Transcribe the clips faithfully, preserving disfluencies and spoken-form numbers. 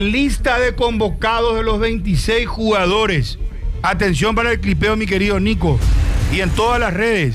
Lista de convocados de los veintiséis jugadores. Atención para el clipeo, mi querido Nico. Y en todas las redes.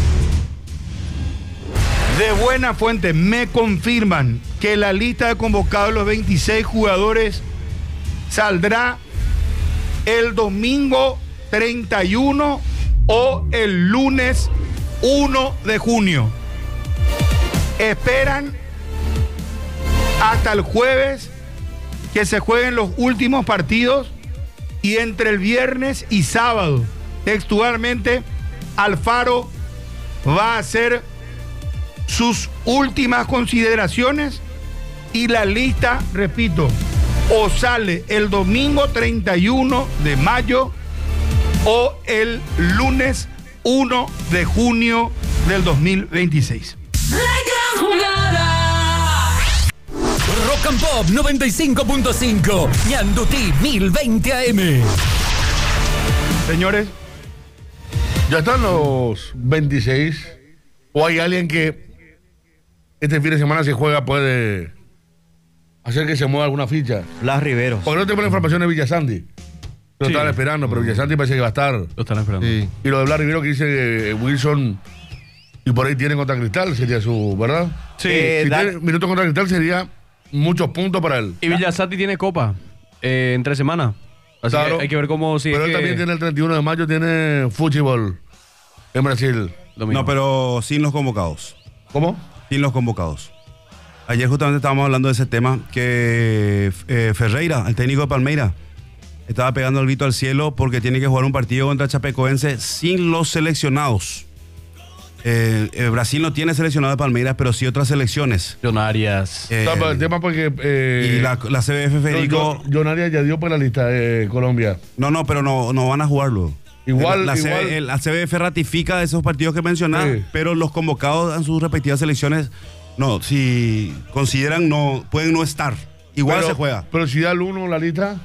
De buena fuente me confirman que la lista de convocados de los veintiséis jugadores saldrá el domingo treinta y uno o el lunes uno de junio. Esperan hasta el jueves que se jueguen los últimos partidos y entre el viernes y sábado, textualmente, Alfaro va a hacer sus últimas consideraciones y la lista, repito, o sale el domingo treinta y uno de mayo o el lunes uno de junio del dos mil veintiséis. La gran jugada. Rock and Pop noventa y cinco punto cinco, Ñandutí mil veinte A M. Señores, ya están los veintiséis. ¿O hay alguien que este fin de semana si juega puede hacer que se mueva alguna ficha? Blas Rivero. Porque no te ponen información de Villasanti. Lo Sí. estaban esperando, pero Villasanti parece que va a estar. Lo están esperando. Sí. Y lo de Blas Rivero que dice que Wilson y por ahí tiene contra Cristal, sería su, ¿verdad? Sí. Eh, Si da- tiene minutos contra Cristal sería muchos puntos para él. Y Villasati tiene copa eh, en tres semanas. Así Claro. que hay que ver cómo sigue. Pero él también tiene el treinta y uno de mayo, tiene fútbol en Brasil. domingo. No, pero sin los convocados. ¿Cómo? Sin los convocados. Ayer justamente estábamos hablando de ese tema, que eh, Ferreira, el técnico de Palmeiras, estaba pegando el grito al cielo porque tiene que jugar un partido contra Chapecoense sin los seleccionados. Eh, eh, Brasil no tiene seleccionado de Palmeiras, pero sí otras selecciones. John Arias. Eh, O sea, pero el tema porque... Eh, y la, la C B F, Federico... John- John Arias ya dio por la lista de Colombia. No, no, pero no, no van a jugarlo. Igual- la, la, igual- C B, la C B F ratifica esos partidos que mencionás, Sí. pero los convocados en sus respectivas selecciones, no, si consideran, no pueden no estar. Igual Pero- se juega. Pero si da el uno la lista,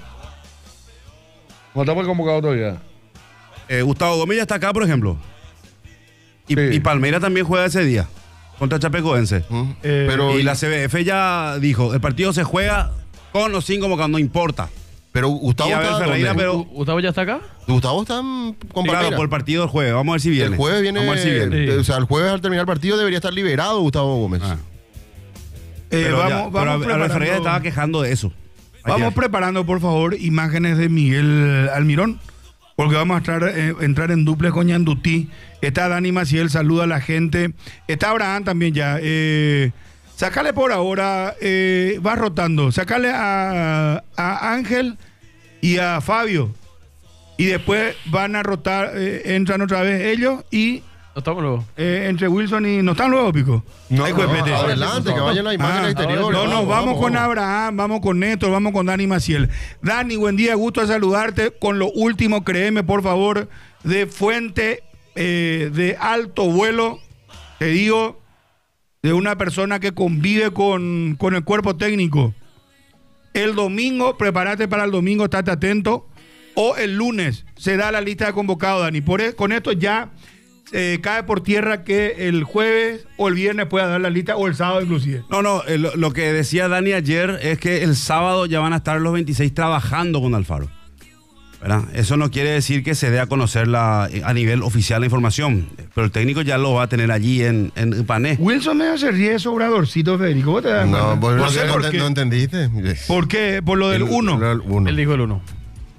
no está por convocado todavía. Eh, Gustavo Gómez ya está acá, por ejemplo. Y, Sí. y Palmeiras también juega ese día contra Chapecoense. eh, Pero, Y la C B F ya dijo, el partido se juega con o sin convocados, no importa. pero Gustavo y a ver, está Ferreira, ¿dónde? pero- ¿Gustavo ya está acá? Gustavo está en- con Claro, Palmeiras. por el partido del jueves. Vamos a ver si viene. El jueves viene, Vamos a ver si viene. Sí. o sea, el jueves al terminar el partido debería estar liberado Gustavo Gómez. Ah. eh, Pero, vamos, ya, vamos pero Albert preparando- Ferreira estaba quejando de eso. Vamos Ayer. preparando, por favor, imágenes de Miguel Almirón, porque vamos a entrar, eh, entrar en duples con Ñandutí. Está Dani Maciel, saluda a la gente. Está Abraham también ya. Eh, sácale por ahora, eh, va rotando. Sácale a, a Ángel y a Fabio. Y después van a rotar, eh, entran otra vez ellos y No estamos luego. eh, entre Wilson y... ¿No están luego, Pico? No, Ay, no, juepete. Adelante, que vayan las imágenes Ah, exteriores. No, no, vamos, con Abraham, vamos con Néstor, vamos con Dani Maciel. Dani, buen día, gusto de saludarte. Con lo último, créeme, por favor, de fuente eh, de alto vuelo, te digo, de una persona que convive con, con el cuerpo técnico. El domingo, prepárate para el domingo, estate atento. O el lunes se da la lista de convocados, Dani. Por, e- con esto ya eh, cae por tierra que el jueves o el viernes pueda dar la lista, o el sábado inclusive. No, no, eh, lo, lo que decía Dani ayer es que el sábado ya van a estar los veintiséis trabajando con Alfaro. ¿Verdad? Eso no quiere decir que se dé a conocer la, a nivel oficial la información, pero el técnico ya lo va a tener allí en, en Pané. Wilson medio se ríe sobradorcito, Federico. ¿Vos te das cuenta? No, vos ¿Por no, qué? no ¿Por ent- qué? no entendiste. ¿Por qué? Por lo del El- uno. el uno. Él dijo el uno.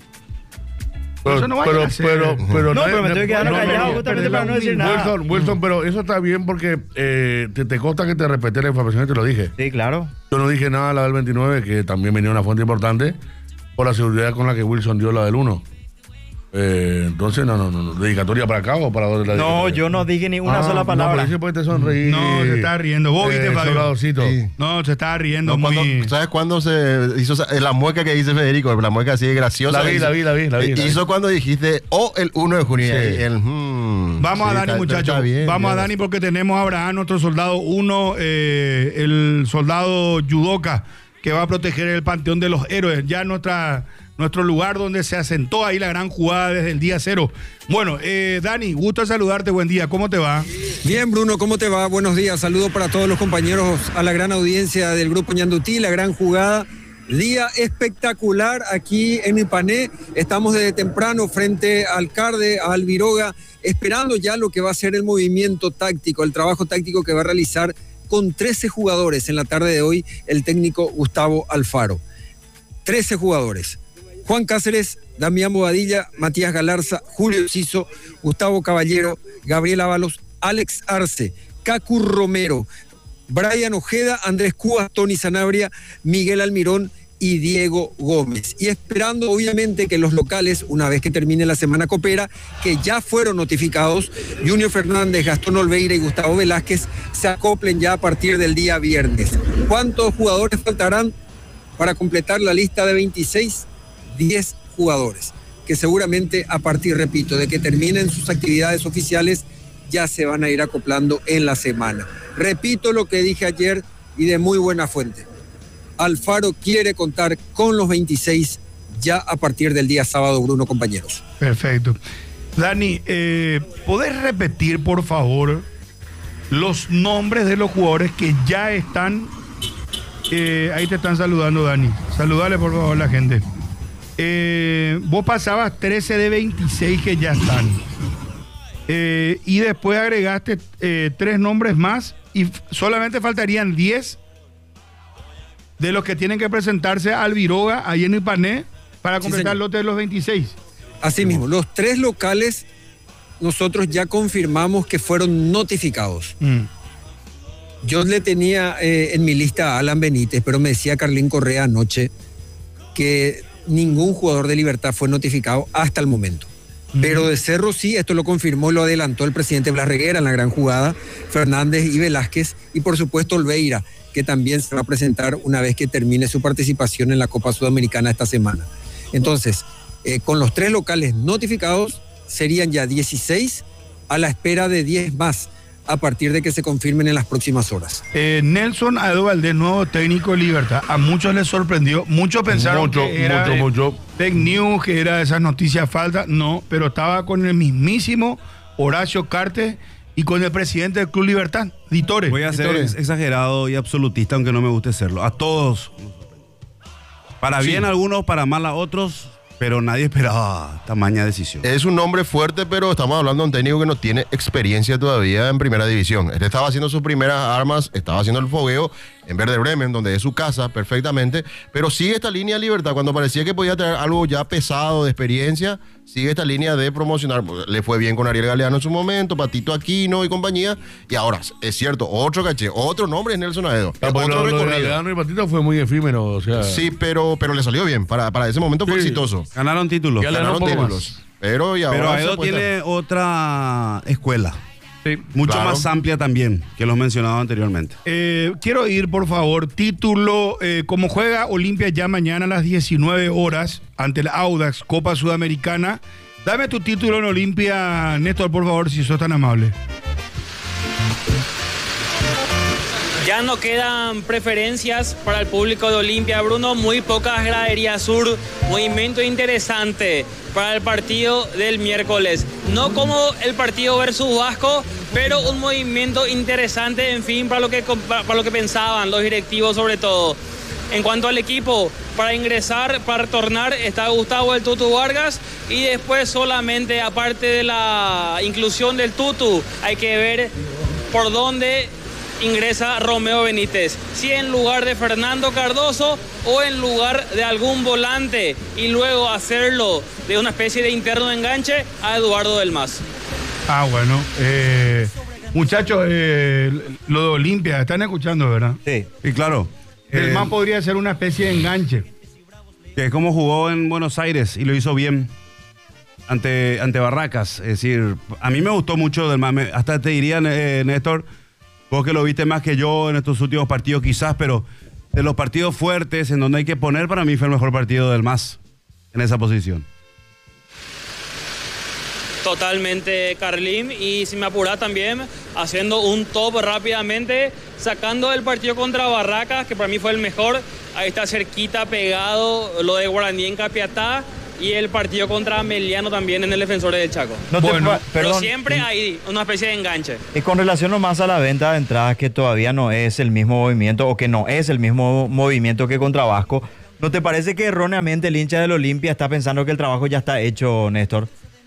Pero, Eso no vaya pero, a ser. pero, pero No, es- pero me estoy quedando no, no, callado no. justamente para no decir nada. Wilson, Wilson, pero eso está bien porque eh, te, te consta que te respeté la información y te lo dije. Sí, claro. Yo no dije nada de la del veintinueve, que también venía una fuente importante, por la seguridad con la que Wilson dio la del uno. Eh, entonces, no, no, no, no. ¿Dedicatoria para acá o para dónde la No, dedicatoria? yo no dije ni una Ah, sola No, palabra. pero dice porque te sonreí. No, se está riendo. ¿Vos viste, Fabio? Soldadorcito. Sí. No, se está riendo No, muy... cuando- ¿Sabes cuándo se hizo esa- la mueca que dice Federico? La mueca así graciosa. La vi, Hizo- la vi, la vi, la vi, la vi. Hizo cuando dijiste, o el uno de junio. Sí. y el, hmm, Vamos sí, a Dani, está- muchachos. está bien, Vamos a bien. Dani porque tenemos a Abraham, nuestro soldado uno, eh, el soldado Yudoka, que va a proteger el Panteón de los Héroes. Ya nuestra, nuestro lugar donde se asentó ahí la gran jugada desde el día cero. Bueno, eh, Dani, gusto de saludarte. Buen día. ¿Cómo te va? Bien, Bruno, ¿cómo te va? Buenos días. Saludos para todos los compañeros, a la gran audiencia del Grupo Ñandutí, la gran jugada. Día espectacular aquí en Ipané. Estamos desde temprano frente al Carde, a Albiroga, esperando ya lo que va a ser el movimiento táctico, el trabajo táctico que va a realizar con trece jugadores en la tarde de hoy el técnico Gustavo Alfaro. trece jugadores. Juan Cáceres, Damián Bobadilla, Matías Galarza, Julio Ciso, Gustavo Caballero, Gabriel Ábalos, Alex Arce, Cacu Romero, Brian Ojeda, Andrés Cubas, Tony Sanabria, Miguel Almirón y Diego Gómez. Y esperando obviamente que los locales, una vez que termine la semana copera, que ya fueron notificados, Junior Fernández, Gastón Olveira y Gustavo Velázquez se acoplen ya a partir del día viernes. ¿Cuántos jugadores faltarán para completar la lista de veintiséis? diez jugadores, que seguramente a partir, repito, de que terminen sus actividades oficiales, ya se van a ir acoplando en la semana. Repito lo que dije ayer y de muy buena fuente. Alfaro quiere contar con los veintiséis ya a partir del día sábado, Bruno, compañeros. Perfecto. Dani, eh, ¿podés repetir, por favor, los nombres de los jugadores que ya están? Eh, ahí te están saludando, Dani. Saludale, por favor, a la gente. Eh, vos pasabas trece de veintiséis que ya están. Eh, y después agregaste eh, tres nombres más y f- solamente faltarían diez de los que tienen que presentarse al Albiroga, ahí en Ipané, para completar Sí, el lote de los veintiséis. Así mismo, los tres locales nosotros ya confirmamos que fueron notificados. Mm. Yo le tenía eh, en mi lista a Alan Benítez, pero me decía Carlín Correa anoche que ningún jugador de Libertad fue notificado hasta el momento. Mm. Pero de Cerro sí, esto lo confirmó y lo adelantó el presidente Blas Reguera en la gran jugada, Fernández y Velázquez, y por supuesto Olveira, que también se va a presentar una vez que termine su participación en la Copa Sudamericana esta semana. Entonces, eh, con los tres locales notificados, serían ya dieciséis a la espera de diez más a partir de que se confirmen en las próximas horas. Eh, Nelson Aedo Valdés, nuevo técnico de Libertad. A muchos les sorprendió. Muchos pensaron Mucho, que era mucho, eh, mucho. fake news, que era de esas noticias falsas. No, pero estaba con el mismísimo Horacio Cartes y con el presidente del Club Libertad, Ditore. Voy a ser Ditore. ex- exagerado y absolutista, aunque no me guste serlo. A todos. Para Sí. bien algunos, para mal a otros, pero nadie esperaba tamaña decisión. Es un nombre fuerte, pero estamos hablando de un técnico que no tiene experiencia todavía en primera división. Este estaba haciendo sus primeras armas, estaba haciendo el fogueo en Werder Bremen, donde es su casa perfectamente, pero sigue esta línea de Libertad. Cuando parecía que podía traer algo ya pesado de experiencia, sigue esta línea de promocionar. Le fue bien con Ariel Galeano en su momento, Patito Aquino y compañía, y ahora, es cierto, otro caché, otro nombre es Nelson Aedo. Ah, pues otro lo, lo de recorrido. Galeano y Patito fue muy efímero, o sea. Sí, pero, pero le salió bien. Para, para ese momento fue Sí. exitoso. Ganaron títulos. Ya le Ganaron un poco títulos. más. Pero, y ahora Pero se Aedo apuesta- tiene otra escuela. Sí. Mucho Claro. más amplia también, que los mencionados anteriormente. Eh, quiero ir, por favor, título, eh, como juega Olimpia ya mañana a las diecinueve horas ante el Audax, Copa Sudamericana. Dame tu título en Olimpia, Néstor, por favor, si sos tan amable. Ya no quedan preferencias para el público de Olimpia, Bruno. Muy pocas graderías sur. Movimiento interesante para el partido del miércoles. No como el partido versus Vasco, pero un movimiento interesante, en fin, para lo que, para lo que pensaban los directivos sobre todo. En cuanto al equipo, para ingresar, para retornar, está Gustavo el Tutu Vargas y después solamente, aparte de la inclusión del Tutu, hay que ver por dónde ingresa Romeo Benítez, si en lugar de Fernando Cardoso o en lugar de algún volante, y luego hacerlo de una especie de interno enganche a Eduardo Del Mas. Ah, bueno. Eh, muchachos, eh, lo de Olimpia, están escuchando, ¿verdad? Sí. Y claro, El eh, man podría ser una especie de enganche. que es como jugó en Buenos Aires y lo hizo bien ante, ante Barracas. Es decir, a mí me gustó mucho del man. Me- Hasta te diría, eh, Néstor, vos que lo viste más que yo en estos últimos partidos quizás, pero de los partidos fuertes en donde hay que poner, para mí fue el mejor partido del MAS en esa posición. Totalmente, Carlín, y si me apura también, haciendo un top rápidamente, sacando el partido contra Barracas, que para mí fue el mejor. Ahí está cerquita, pegado, lo de Guaraní en Capiatá, y el partido contra Ameliano también en el Defensor del Chaco. No te Bueno, pa- Pero perdón. siempre hay una especie de enganche. Y con relación nomás a la venta de entradas, que todavía no es el mismo movimiento o que no es el mismo movimiento que contra Vasco, ¿No te parece que erróneamente el hincha del Olimpia está pensando que el trabajo ya está hecho, Néstor?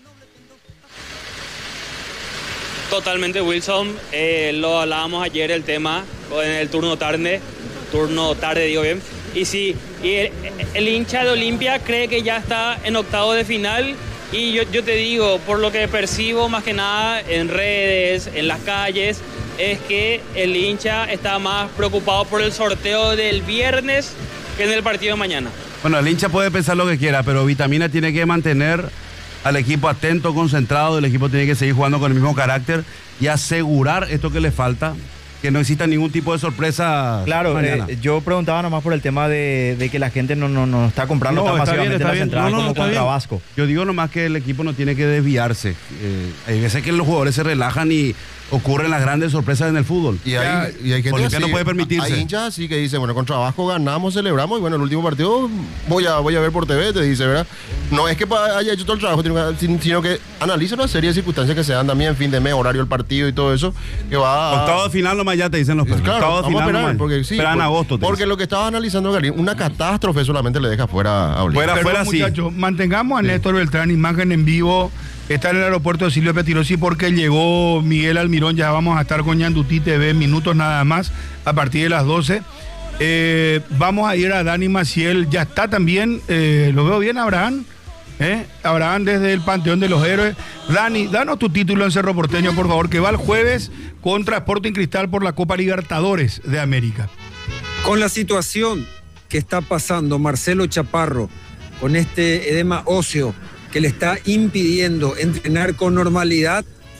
Totalmente, Wilson. Eh, lo hablábamos ayer el tema en el turno tarde, turno tarde digo bien. Y sí, y el, el hincha de Olimpia cree que ya está en octavo de final. Y yo, yo te digo, por lo que percibo más que nada en redes, en las calles, es que el hincha está más preocupado por el sorteo del viernes que en el partido de mañana. Bueno, el hincha puede pensar lo que quiera, pero Vitamina tiene que mantener al equipo atento, concentrado. El equipo tiene que seguir jugando con el mismo carácter y asegurar esto que le falta, que no exista ningún tipo de sorpresa. Claro, eh, yo preguntaba nomás por el tema de, de que la gente no, no, no está comprando no, tan está masivamente bien, está las bien. entradas No, no, como está contra bien. Vasco. Yo digo nomás que el equipo no tiene que desviarse. Eh, hay veces que los jugadores se relajan y ocurren las grandes sorpresas en el fútbol. Y hay, y hay gente Olimpia no así, puede permitirse. Hay hinchas así que dicen, bueno, con trabajo ganamos, celebramos, y bueno, el último partido voy a, voy a ver por T V, te dice, ¿verdad? No es que pa- haya hecho todo el trabajo, sino sino que analiza una serie de circunstancias que se dan también, fin de mes, horario del partido y todo eso, que va a... Octavo de final nomás ya te dicen los perros. Claro, Octavo de vamos a final esperar, nomás. porque sí, Esperan por- agosto. te porque dicen. lo que estaba analizando Garín, una catástrofe solamente le deja fuera a Olimpia. Fuera, Pero, fuera, sí. muchachos, mantengamos a Néstor Beltrán, imagen en vivo. Está en el aeropuerto de Silvio Petirosi porque llegó Miguel Almirón. Ya vamos a estar con Ñandutí T V, minutos nada más, a partir de las doce. Eh, vamos a ir a Dani Maciel. Ya está también, eh, lo veo bien, Abraham. ¿eh? Abraham desde el Panteón de los Héroes. Dani, danos tu título en Cerro Porteño, por favor, que va el jueves contra Sporting Cristal por la Copa Libertadores de América. Con la situación que está pasando Marcelo Chaparro, con este edema óseo que le está impidiendo entrenar con normalidad,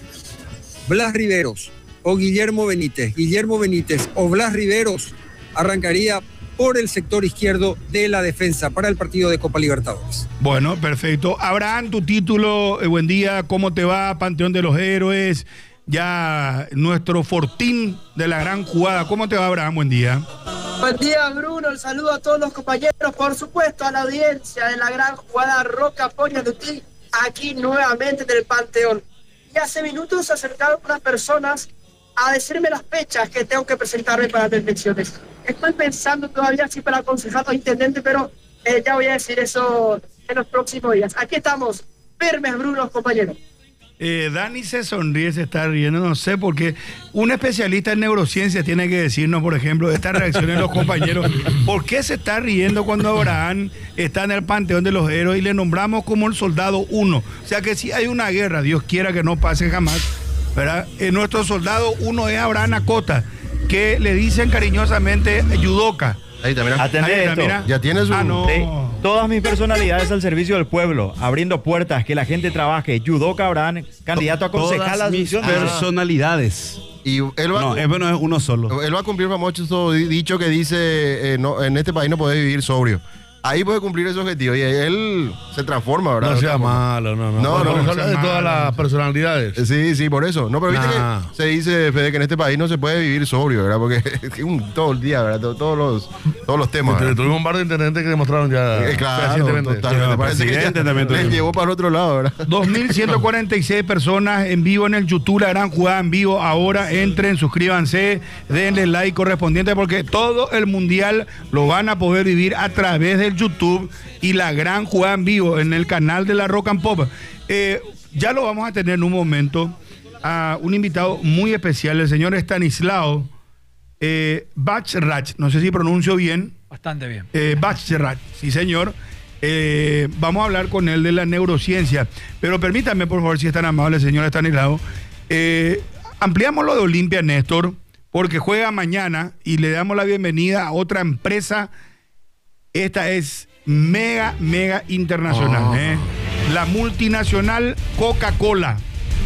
Blas Riveros o Guillermo Benítez, Guillermo Benítez o Blas Riveros arrancaría por el sector izquierdo de la defensa para el partido de Copa Libertadores. Bueno, perfecto. Abraham, tu título, eh, buen día, ¿cómo te va? Panteón de los Héroes, ya nuestro fortín de la gran jugada. ¿Cómo te va, Abraham? Buen día. Buen día, Bruno. El saludo a todos los compañeros, por supuesto a la audiencia de la gran jugada Roca Ñandutí, aquí nuevamente en el Panteón. Y hace minutos se acercaron unas personas a decirme las fechas que tengo que presentarme para las elecciones. Estoy pensando todavía sí para aconsejar al intendente, pero eh, ya voy a decir eso en los próximos días. Aquí estamos, firmes, Bruno, compañeros. Eh, Dani se sonríe, se está riendo, no sé, porque un especialista en neurociencia tiene que decirnos, por ejemplo, de estas reacciones de los compañeros. ¿Por qué se está riendo cuando Abraham está en el Panteón de los Héroes y le nombramos como el soldado uno? O sea que si hay una guerra, Dios quiera que no pase jamás, ¿verdad? Eh, nuestro soldado uno es Abraham Acota, que le dicen cariñosamente Yudoka. Ahí también. Atendé Ahí está, esto. mira. Ya tiene su... Ah, no. Sí, todas mis personalidades al servicio del pueblo, abriendo puertas, que la gente trabaje. Yudoka Abraham, candidato a concejal a Todas mis Asunción. personalidades. Y él va, No, es bueno, es uno solo. él va a cumplir famoso dicho que dice, eh, no, en este país no podés vivir sobrio. Ahí puede cumplir ese objetivo y él se transforma, ¿verdad? No De sea otra forma. malo, no, no. No, Por no, eso no habla sea de todas malo. las personalidades. Sí, sí, por eso. No, pero viste Nah. que se dice, Fede, que en este país no se puede vivir sobrio, ¿verdad? Porque es un, todo el día, ¿verdad? Todo- Todos los, todos los temas. Entonces, ¿verdad? tuvimos un par de intendentes que demostraron ya Eh, claro, fehacientemente. totalmente. Sí, Parece que ya presidente también les tuvimos. llevó para el otro lado, ¿verdad? dos mil ciento cuarenta y seis personas en vivo en el YouTube, la gran jugada en vivo. Ahora entren, suscríbanse, denle like correspondiente porque todo el mundial lo van a poder vivir a través del YouTube y la gran jugada en vivo en el canal de la Rock and Pop. Eh, ya lo vamos a tener en un momento a un invitado muy especial, el señor Stanislao eh, Bachrach, no sé si pronuncio bien. Bastante bien. Eh, Bachrach, sí señor. Eh, vamos a hablar con él de la neurociencia. Pero permítame, por favor, si es tan amable, señor Stanislao. Eh, ampliamos lo de Olimpia, Néstor, porque juega mañana y le damos la bienvenida a otra empresa. Esta es mega, mega internacional. Oh. ¿eh? La multinacional Coca-Cola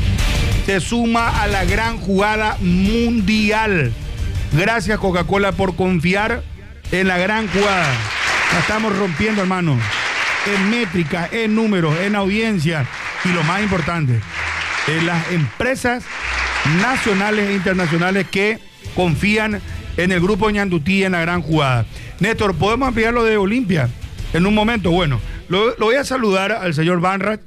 se suma a la gran jugada mundial. Gracias, Coca-Cola, por confiar en la gran jugada. La estamos rompiendo, hermano. En métrica, en números, en audiencia y lo más importante, en las empresas nacionales e internacionales que confían en el grupo Ñandutí en la gran jugada. Néstor, ¿podemos ampliar lo de Olimpia en un momento? Bueno, lo, lo voy a saludar al señor Bachrach.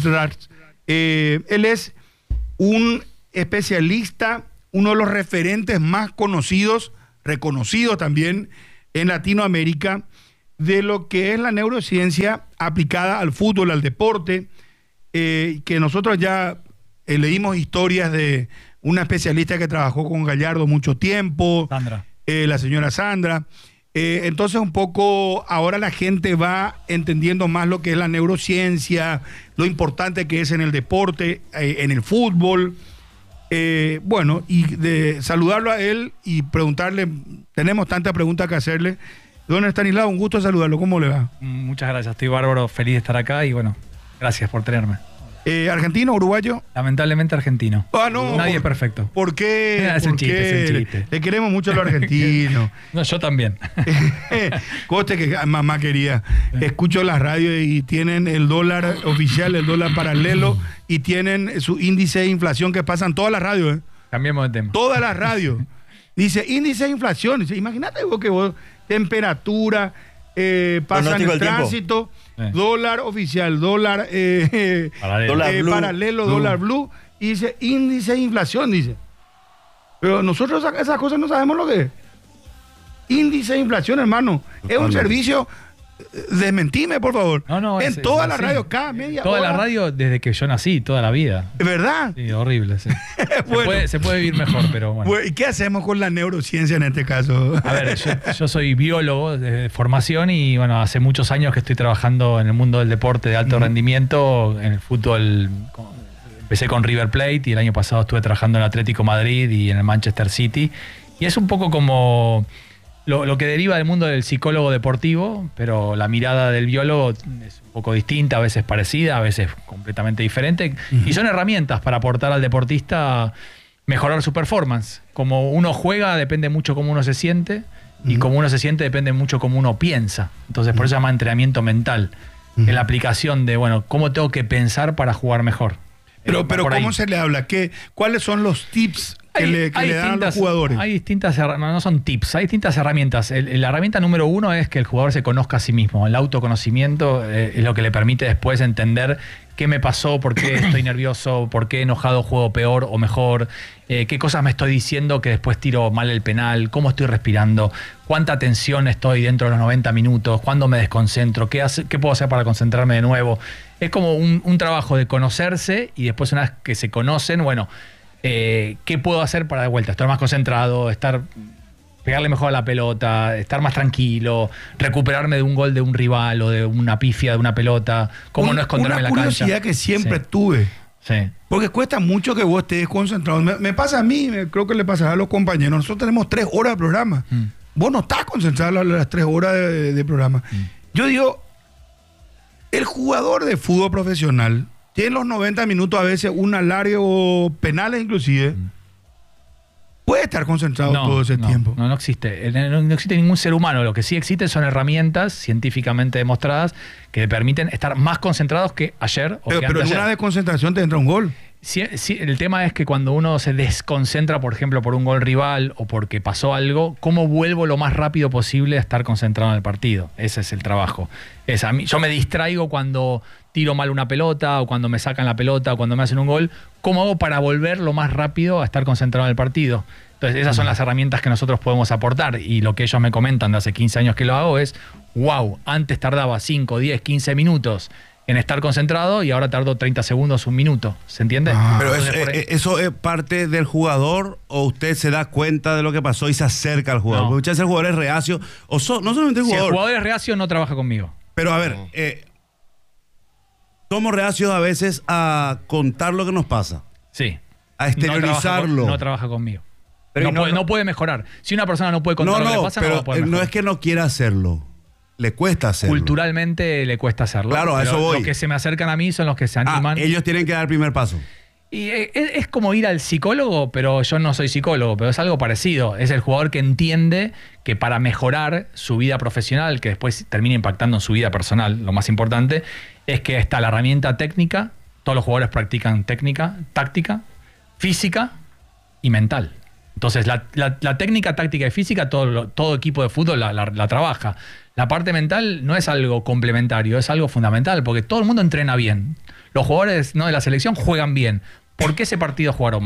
Eh, él es un especialista, uno de los referentes más conocidos, reconocidos también en Latinoamérica, de lo que es la neurociencia aplicada al fútbol, al deporte, eh, que nosotros ya eh, leímos historias de una especialista que trabajó con Gallardo mucho tiempo, Sandra. Eh, la señora Sandra. Eh, entonces un poco ahora la gente va entendiendo más lo que es la neurociencia, lo importante que es en el deporte, eh, en el fútbol. Eh, bueno, y de saludarlo a él y preguntarle, tenemos tantas preguntas que hacerle. Don Estanislao, un gusto saludarlo, ¿cómo le va? Muchas gracias, estoy bárbaro, feliz de estar acá y bueno, gracias por tenerme. Eh, ¿Argentino, uruguayo? Lamentablemente argentino. Ah, no. Nadie por, es perfecto. ¿Por qué? Es un ¿Por chiste, qué? es un chiste. Le, le queremos mucho a los argentinos. No, yo también. Coste que mamá quería. Escucho las radios y tienen el dólar oficial, el dólar paralelo y tienen su índice de inflación que pasan todas las radios. ¿eh? Cambiemos de tema. Todas las radios. Dice índice de inflación. Dice, imagínate vos que vos, temperatura, eh, pasan el tránsito, eh. dólar oficial, dólar, eh, paralelo, dólar, eh, blue, paralelo blue. dólar blue, y dice índice de inflación, dice. Pero nosotros esas cosas no sabemos lo que es. Índice de inflación, hermano. Es un servicio. Desmentime, por favor. No, no, en es, todas es las radios, cada media Toda hora. la radio desde que yo nací, toda la vida. ¿Es verdad? Sí, horrible, sí. Bueno. se, puede, se puede vivir mejor, pero bueno. ¿Y qué hacemos con la neurociencia en este caso? A ver, yo, yo soy biólogo de formación y bueno, hace muchos años que estoy trabajando en el mundo del deporte de alto mm. rendimiento, en el fútbol. Empecé con River Plate y el año pasado estuve trabajando en el Atlético Madrid y en el Manchester City. Y es un poco como Lo, lo que deriva del mundo del psicólogo deportivo, pero la mirada del biólogo es un poco distinta, a veces parecida, a veces completamente diferente. Uh-huh. Y son herramientas para aportar al deportista mejorar su performance. Como uno juega depende mucho cómo uno se siente, uh-huh. y como uno se siente depende mucho cómo uno piensa. Entonces por eso se llama entrenamiento mental. Uh-huh. En la aplicación de, bueno, cómo tengo que pensar para jugar mejor. Pero, eh, pero ¿cómo ahí. se le habla? ¿Qué, ¿Cuáles son los tips que hay, le, que hay le dan a los jugadores? Hay distintas, no, no son tips, hay distintas herramientas. El, la herramienta número uno es que el jugador se conozca a sí mismo. El autoconocimiento eh, es lo que le permite después entender qué me pasó, por qué estoy nervioso, por qué enojado juego peor o mejor, eh, qué cosas me estoy diciendo que después tiro mal el penal, cómo estoy respirando, cuánta tensión estoy dentro de los noventa minutos, cuándo me desconcentro, qué, hace, qué puedo hacer para concentrarme de nuevo. Es como un, un trabajo de conocerse y después una vez que se conocen, bueno, eh, ¿qué puedo hacer para de vuelta? Estar más concentrado, estar... pegarle mejor a la pelota, estar más tranquilo, recuperarme de un gol de un rival o de una pifia de una pelota, cómo un, no esconderme en la cancha. Una curiosidad que siempre sí. tuve. Sí. Porque cuesta mucho que vos estés concentrado. Me, me pasa a mí, me, creo que le pasará a los compañeros. Nosotros tenemos tres horas de programa. Mm. Vos no estás concentrado a las tres horas de, de, de programa. Mm. Yo digo, el jugador de fútbol profesional tiene los noventa minutos a veces un alargue penales inclusive. Mm. Puede estar concentrado no, todo ese no, tiempo. No, no existe. No, no existe ningún ser humano. Lo que sí existe son herramientas científicamente demostradas que le permiten estar más concentrados que ayer o Pero, que pero en ayer. una desconcentración te entra un gol. Sí, sí, el tema es que cuando uno se desconcentra, por ejemplo, por un gol rival o porque pasó algo, ¿cómo vuelvo lo más rápido posible a estar concentrado en el partido? Ese es el trabajo. Es a mí, yo me distraigo cuando tiro mal una pelota o cuando me sacan la pelota o cuando me hacen un gol. ¿Cómo hago para volver lo más rápido a estar concentrado en el partido? Entonces esas son las herramientas que nosotros podemos aportar y lo que ellos me comentan de hace quince años que lo hago es, wow, antes tardaba cinco, diez, quince minutos en estar concentrado y ahora tardo treinta segundos, un minuto. ¿Se entiende? Ah, pero es, eh, ¿eso es parte del jugador o usted se da cuenta de lo que pasó y se acerca al jugador? No. Porque muchas veces el jugador es reacio, o so, no solamente el jugador. Si el jugador es reacio, no trabaja conmigo. Pero a ver, eh, somos reacios a veces a contar lo que nos pasa. Sí. A exteriorizarlo. No trabaja, con, no trabaja conmigo. Pero no, no, puede, no puede mejorar. Si una persona no puede contar no, lo no, que le pasa, pero no va a poder mejorar. No es que no quiera hacerlo. Le cuesta hacerlo. Culturalmente le cuesta hacerlo. Claro, a eso voy. Los que se me acercan a mí son los que se animan. Ah, ellos tienen que dar el primer paso. Y es, es como ir al psicólogo, pero yo no soy psicólogo, pero es algo parecido. Es el jugador que entiende que para mejorar su vida profesional, que después termina impactando en su vida personal, lo más importante, es que está la herramienta técnica, todos los jugadores practican técnica, táctica, física y mental. Entonces, la, la, la técnica, táctica y física, todo, todo equipo de fútbol la, la, la trabaja. La parte mental no es algo complementario, es algo fundamental, porque todo el mundo entrena bien. Los jugadores no de la selección juegan bien. ¿Por qué ese partido jugaron mal?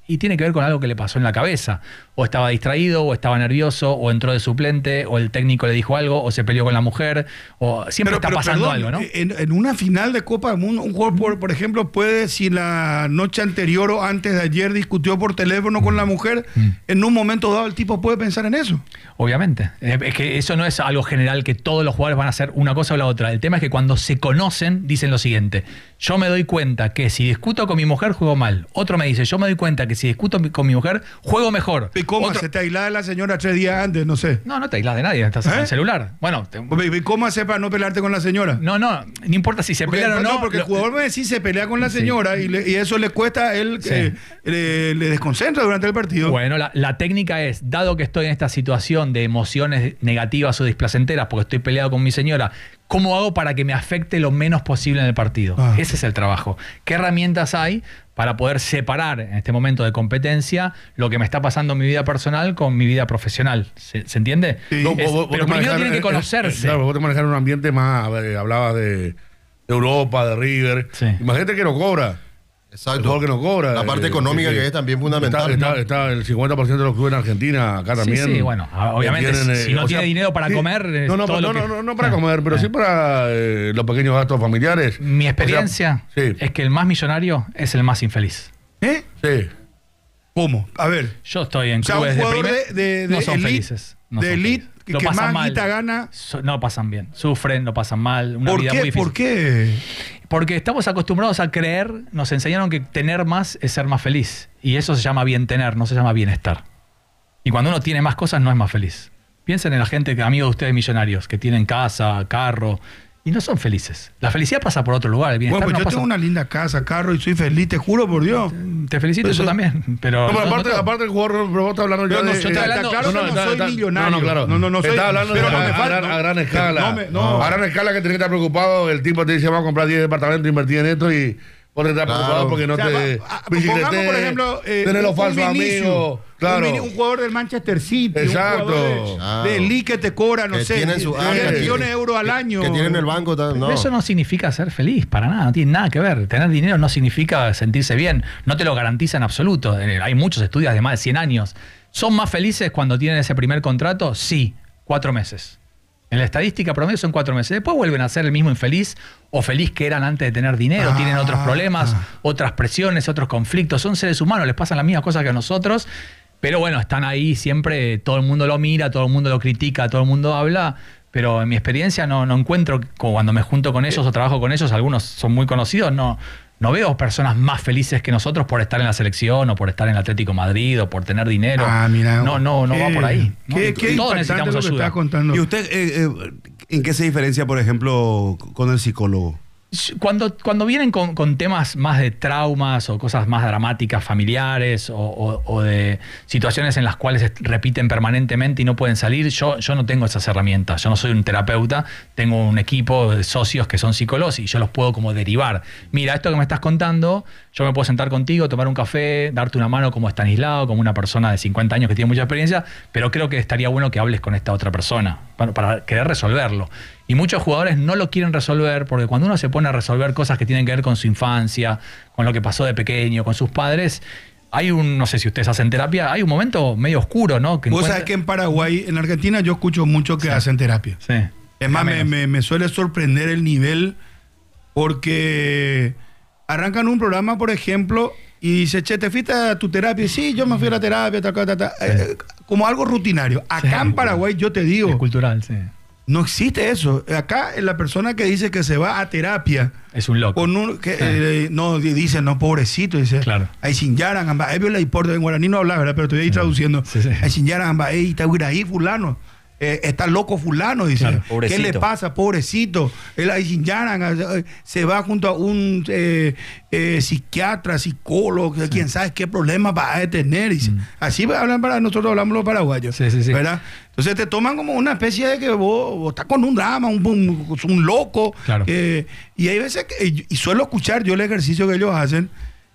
Y tiene que ver con algo que le pasó en la cabeza. O estaba distraído, o estaba nervioso, o entró de suplente, o el técnico le dijo algo, o se peleó con la mujer, o siempre Pero- está pero, pasando perdón, algo, ¿no? En, en una final de Copa del Mundo, un jugador, por, por ejemplo, puede, si la noche anterior o antes de ayer discutió por teléfono con la mujer, en un momento dado el tipo puede pensar en eso. Obviamente. Eh, Es que eso no es algo general que todos los jugadores van a hacer una cosa o la otra. El tema es que cuando se conocen, dicen lo siguiente. Yo me doy cuenta que si discuto con mi mujer, juego mal. Otro me dice, yo me doy cuenta que si discuto mi- con mi mujer, juego mejor. ¿Y cómo Otro- se te aislada la señora tres días antes? No sé. No, no te aislas de nadie, estás en ¿Eh? el celular. Bueno, te- ¿Y cómo hace para no pelearte con la señora? no, no, no importa si se Porque, pelean o no. porque lo- el jugador me decís se pelea con la Sí. señora y, le- y eso le cuesta a él, Sí. eh, le, le desconcentra durante el partido. Bueno, la, la técnica es, dado que estoy en esta situación de emociones negativas o displacenteras porque estoy peleado con mi señora, ¿cómo hago para que me afecte lo menos posible en el partido? Ah. Ese es el trabajo. ¿Qué herramientas hay para poder separar en este momento de competencia lo que me está pasando en mi vida personal con mi vida profesional? ¿Se, se entiende? Sí. No, Es- vos- vos pero te primero manejas- tienen que eh, eh, conocerse. Claro, vos te manejas en un ambiente más, eh, hablabas de Europa, de River. Sí. Imagínate que no cobra. El Exacto. jugador que no cobra. La parte económica que es también fundamental. Está, está- está el cincuenta por ciento de los clubes en Argentina, acá Sí, también. sí, bueno, obviamente, tienen, si no o tiene dinero para comer, es No, no, todo no, lo no, que- no, no para Ah, comer, pero ah. sí para eh, los pequeños gastos familiares. Mi O experiencia sea, sí, es que el más millonario es el más infeliz. ¿Eh? sí. ¿Cómo? A ver. Yo estoy en O sea, un clubes de jugador primer- de, de, de no son elite, felices. no de son elite felices. que, Lo que pasan más mal. guita gana. So- No pasan bien. Sufren, no pasan mal. Una ¿Por vida muy qué? difícil. ¿Por qué? Porque estamos acostumbrados a creer, nos enseñaron que tener más es ser más feliz. Y eso se llama bien tener, no se llama bienestar. Y cuando uno tiene más cosas, no es más feliz. Piensen en la gente, que amigos de ustedes millonarios, que tienen casa, carro, y no son felices. La felicidad pasa por otro lugar, el Bueno, bienestar pues no yo pasa. tengo una linda casa, carro y soy feliz, te juro por Dios. Te felicito, Eso- yo también. Pero No, pero no- no aparte, todo. aparte el jugador, pero vos estás hablando ya Yo no, de... yo estoy eh, hablando, claro que no, está- soy está- millonario. No, no, claro. No, no, no soy- Estás hablando pero de no a, me a falta- gran, a gran escala. no me- no. A gran escala que tenés que estar preocupado. El tipo te dice, vamos a comprar diez departamentos, invertir en esto y vos te estás Claro. preocupado porque no O sea, te va- a- bicicletees, pongamos, por ejemplo, eh, tenés los un falsos Vinicius, amigos. Claro. Un, Vini- un jugador del Manchester City, Exacto. un jugador de, Claro. de League que te cobra, no Que sé, tienen su- diez ah, que- millones de euros al año. Que tienen el banco. ta- No. Pero eso no significa ser feliz, para nada, no tiene nada que ver. Tener dinero no significa sentirse bien, no te lo garantiza en absoluto. Eh, Hay muchos estudios de más de cien años. ¿Son más felices cuando tienen ese primer contrato? Sí, cuatro meses. En la estadística promedio son cuatro meses. Después vuelven a ser el mismo infeliz o feliz que eran antes de tener dinero. Ah. Tienen otros problemas, otras presiones, otros conflictos. Son seres humanos, les pasan las mismas cosas que a nosotros. Pero bueno, están ahí siempre, todo el mundo lo mira, todo el mundo lo critica, todo el mundo habla. Pero en mi experiencia no, no encuentro, como cuando me junto con ellos o trabajo con ellos, algunos son muy conocidos, no, no veo personas más felices que nosotros por estar en la selección o por estar en el Atlético Madrid o por tener dinero. Ah, mira. no, no, no va Qué- por ahí. ¿no? Qué, Y qué todos impactante necesitamos lo que ayuda. estás contando. ¿Y usted eh, eh, en qué se diferencia, por ejemplo, con el psicólogo? Cuando, cuando vienen con, con temas más de traumas o cosas más dramáticas familiares o, o- o de situaciones en las cuales est- repiten permanentemente y no pueden salir, yo, yo no tengo esas herramientas. Yo no soy un terapeuta, tengo un equipo de socios que son psicólogos y yo los puedo como derivar. Mira, esto que me estás contando, yo me puedo sentar contigo, tomar un café, darte una mano como Estanislao, como una persona de cincuenta años que tiene mucha experiencia, pero creo que estaría bueno que hables con esta otra persona para, para querer resolverlo. Y muchos jugadores no lo quieren resolver porque cuando uno se pone a resolver cosas que tienen que ver con su infancia, con lo que pasó de pequeño, con sus padres, hay un, no sé si ustedes hacen terapia, hay un momento medio oscuro, ¿no? Que Vos encuentra- sabés que en Paraguay, en Argentina, yo escucho mucho que hacen terapia. Sí. Es más, me, menos. me- me suele sorprender el nivel porque arrancan un programa, por ejemplo, y dice, che, ¿te fuiste a tu terapia? Sí, yo me fui a la terapia, ta, ta, ta, ta. Eh, como algo rutinario. Acá Sí. en Paraguay, yo te Es digo, cultural, sí. no existe eso. Acá la persona que dice que se va a terapia, Es un loco. con un, que, eh, no, di- dice, no, pobrecito, dice, Claro. ahí sin yaran, amba, ahí la importa, en guaraní no habla, ¿verdad? Pero estoy ahí traduciendo. Sí, sí. Ahí sin yaran, amba, ahí está ahí fulano. Eh, está loco fulano, dice. Claro, ¿Qué pobrecito. le pasa, pobrecito? Él ahí sin yaran, eh, se va junto a un eh, eh, psiquiatra, psicólogo, que quién sabe qué problema va a tener. Dice. Así hablan para nosotros, hablamos los paraguayos. Sí, sí, sí. ¿Verdad? Entonces te toman como una especie de que vos, vos estás con un drama, un, un, un loco. Claro. eh, y hay veces que, y suelo escuchar yo el ejercicio que ellos hacen,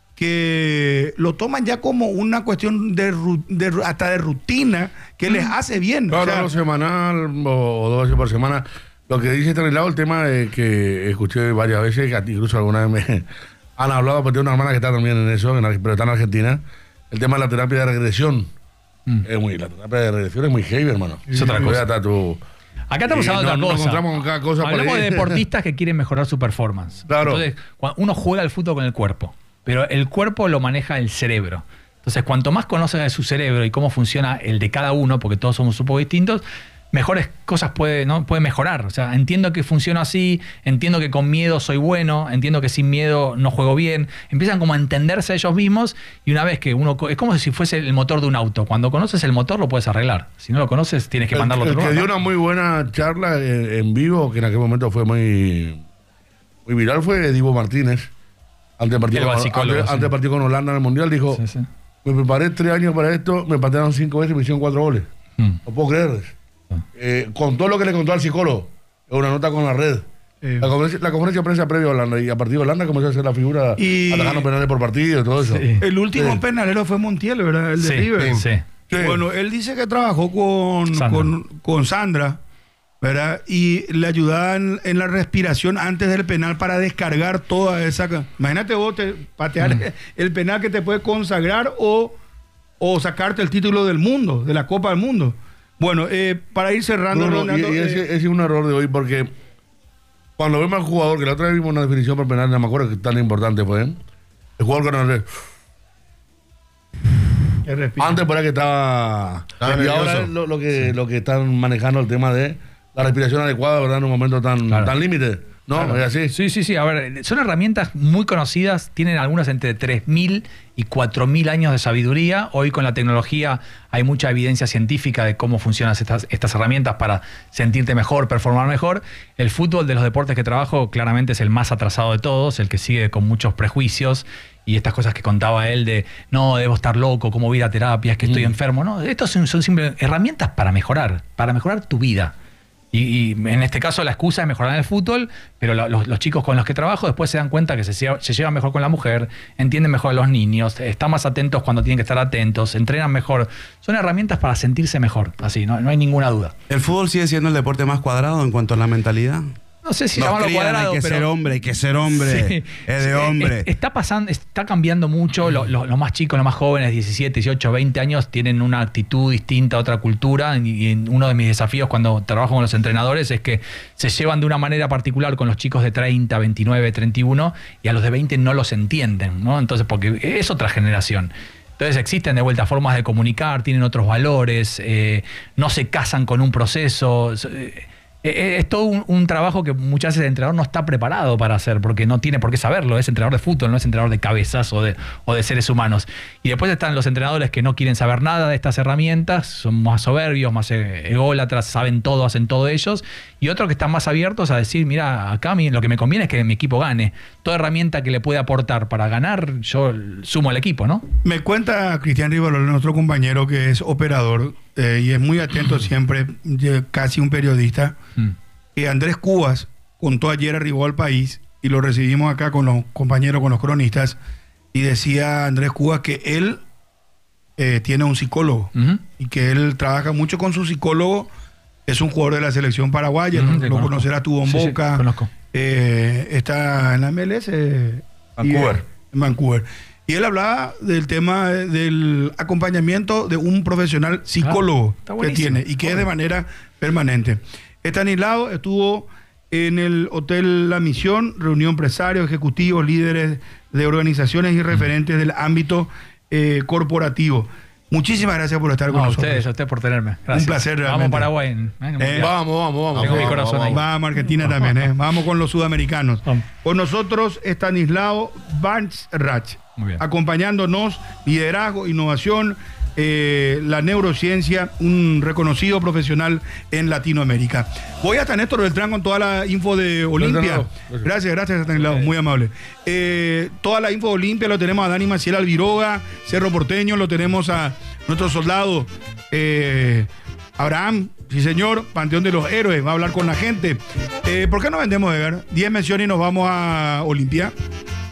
que lo toman ya como una cuestión de, ru- de ru- hasta de rutina que les hace bien. Claro, O sea, no, semanal o, o dos veces por semana. Lo que dice Estanislao, el tema de que escuché varias veces, que a ti incluso alguna vez me han hablado, porque tengo una hermana que está también en eso, en Ar- pero está en Argentina, el tema de la terapia de regresión. Mm. Es muy, la terapia de regresión es muy heavy, hermano. Es otra cosa. Tu, Acá estamos y hablando de no, otra cosa. Nos encontramos con cada cosa. Hablamos por ahí. de deportistas que quieren mejorar su performance. Claro. Entonces, cuando uno juega al fútbol con el cuerpo, pero el cuerpo lo maneja el cerebro. Entonces, cuanto más conoces de su cerebro y cómo funciona el de cada uno, porque todos somos un poco distintos, mejores cosas puede, ¿no? puede mejorar. O sea, entiendo que funciona así, entiendo que con miedo soy bueno, entiendo que sin miedo no juego bien. Empiezan como a entenderse a ellos mismos y una vez que uno... Es como si fuese el motor de un auto. Cuando conoces el motor lo puedes arreglar. Si no lo conoces tienes que el, mandarlo a otro el que lugar, dio ¿no? una muy buena charla en, en vivo, que en aquel momento fue muy, muy viral, fue Divo Martínez. Ante el partido, con, ante, sí. ante el partido con Holanda en el Mundial dijo, sí, sí. me preparé tres años para esto, me patearon cinco veces y me hicieron cuatro goles. Mm. No puedo creer. Eh, con todo lo que le contó al psicólogo, una nota con la red. Eh. La, conferencia, la conferencia de prensa previa a Holanda, y a partir de Holanda comenzó a hacer la figura y... atajando penales por partido y todo eso. Sí. El último sí. penalero fue Montiel, ¿verdad? El de sí, River. Sí. Sí. Bueno, él dice que trabajó con Sandra, con, con Sandra, ¿verdad? Y le ayudaban en la respiración antes del penal para descargar toda esa... Imagínate vos te patear mm. el penal que te puede consagrar o, o sacarte el título del mundo, de la Copa del Mundo. Bueno, eh, para ir cerrando... No, no, Ronaldo, y, y ese, eh, ese es un error de hoy porque cuando vemos al jugador, que la otra vez vimos una definición por penal, no me acuerdo que tan importante fue, ¿eh? El jugador que no le... Antes por ahí que estaba... estaba y ahora lo, lo, que, sí. lo que están manejando el tema de la respiración adecuada, ¿verdad? En un momento tan, claro. tan límite. ¿No? Claro. ¿Es así? Sí, sí, sí. A ver, son herramientas muy conocidas, tienen algunas entre tres mil y cuatro mil años de sabiduría. Hoy con la tecnología hay mucha evidencia científica de cómo funcionan estas, estas herramientas para sentirte mejor, performar mejor. El fútbol, de los deportes que trabajo, claramente es el más atrasado de todos, el que sigue con muchos prejuicios y estas cosas que contaba él de no, debo estar loco, cómo voy a ir a terapia, es que estoy mm. enfermo. No, estos son, son simplemente herramientas para mejorar, para mejorar tu vida. Y, y en este caso la excusa es mejorar en el fútbol, pero lo, los, los chicos con los que trabajo después se dan cuenta que se, se llevan mejor con la mujer, entienden mejor a los niños, están más atentos cuando tienen que estar atentos, entrenan mejor. Son herramientas para sentirse mejor, así, no, no hay ninguna duda. ¿El fútbol sigue siendo el deporte más cuadrado en cuanto a la mentalidad? No sé si Nos llamarlo crían, cuadrado, hay que pero... ser hombre, hay que ser hombre, sí, es de hombre. Está pasando, está cambiando mucho. Los, los, los más chicos, los más jóvenes, diecisiete, dieciocho, veinte años, tienen una actitud distinta, otra cultura. Y, y uno de mis desafíos cuando trabajo con los entrenadores es que se llevan de una manera particular con los chicos de treinta, veintinueve, treinta y uno, y a los de veinte no los entienden, ¿no? Entonces, porque es otra generación. Entonces existen de vuelta formas de comunicar, tienen otros valores, eh, no se casan con un proceso. Eh, Es todo un, un trabajo que muchas veces el entrenador no está preparado para hacer, porque no tiene por qué saberlo. Es entrenador de fútbol, no es entrenador de cabezas o de, o de seres humanos. Y después están los entrenadores que no quieren saber nada de estas herramientas, son más soberbios, más ególatras, saben todo, hacen todo ellos. Y otros que están más abiertos a decir, mira, acá a mí lo que me conviene es que mi equipo gane. Toda herramienta que le pueda aportar para ganar, yo sumo al equipo, ¿no? Me cuenta Cristian Rivalol, nuestro compañero que es operador, Eh, y es muy atento siempre, casi un periodista, mm. que Andrés Cubas contó ayer, arribó al país y lo recibimos acá con los compañeros, con los cronistas, y decía Andrés Cubas que él eh, tiene un psicólogo uh-huh. y que él trabaja mucho con su psicólogo. Es un jugador de la selección paraguaya, uh-huh, lo, lo conocerá, tuvo en sí, Boca, sí, eh, está en la M L S eh, Vancouver. Y, en Vancouver. Y él hablaba del tema del acompañamiento de un profesional psicólogo ah, que tiene y que es de manera permanente. Estanislao estuvo en el Hotel La Misión, reunió empresarios, ejecutivos, líderes de organizaciones y referentes mm. del ámbito eh, corporativo. Muchísimas gracias por estar con no, nosotros. A ustedes, a ustedes por tenerme. Gracias. Un placer realmente. Vamos Paraguay. En, en eh, vamos, vamos, vamos. Tengo vamos, mi corazón vamos, ahí. Vamos Argentina también. Eh. Vamos con los sudamericanos. Vamos. Con nosotros Estanislao Banchrath. Muy bien. Acompañándonos, liderazgo, innovación, eh, la neurociencia, un reconocido profesional en Latinoamérica. Voy hasta Néstor Beltrán con toda la info de Olimpia. Gracias, gracias, Estanislao, muy amable. Eh, toda la info de Olimpia lo tenemos a Dani Maciel Alviroga, Cerro Porteño, lo tenemos a nuestro soldado eh, Abraham, sí señor, Panteón de los Héroes, va a hablar con la gente. Eh, ¿Por qué no vendemos, Edgar? diez menciones y nos vamos a Olimpia.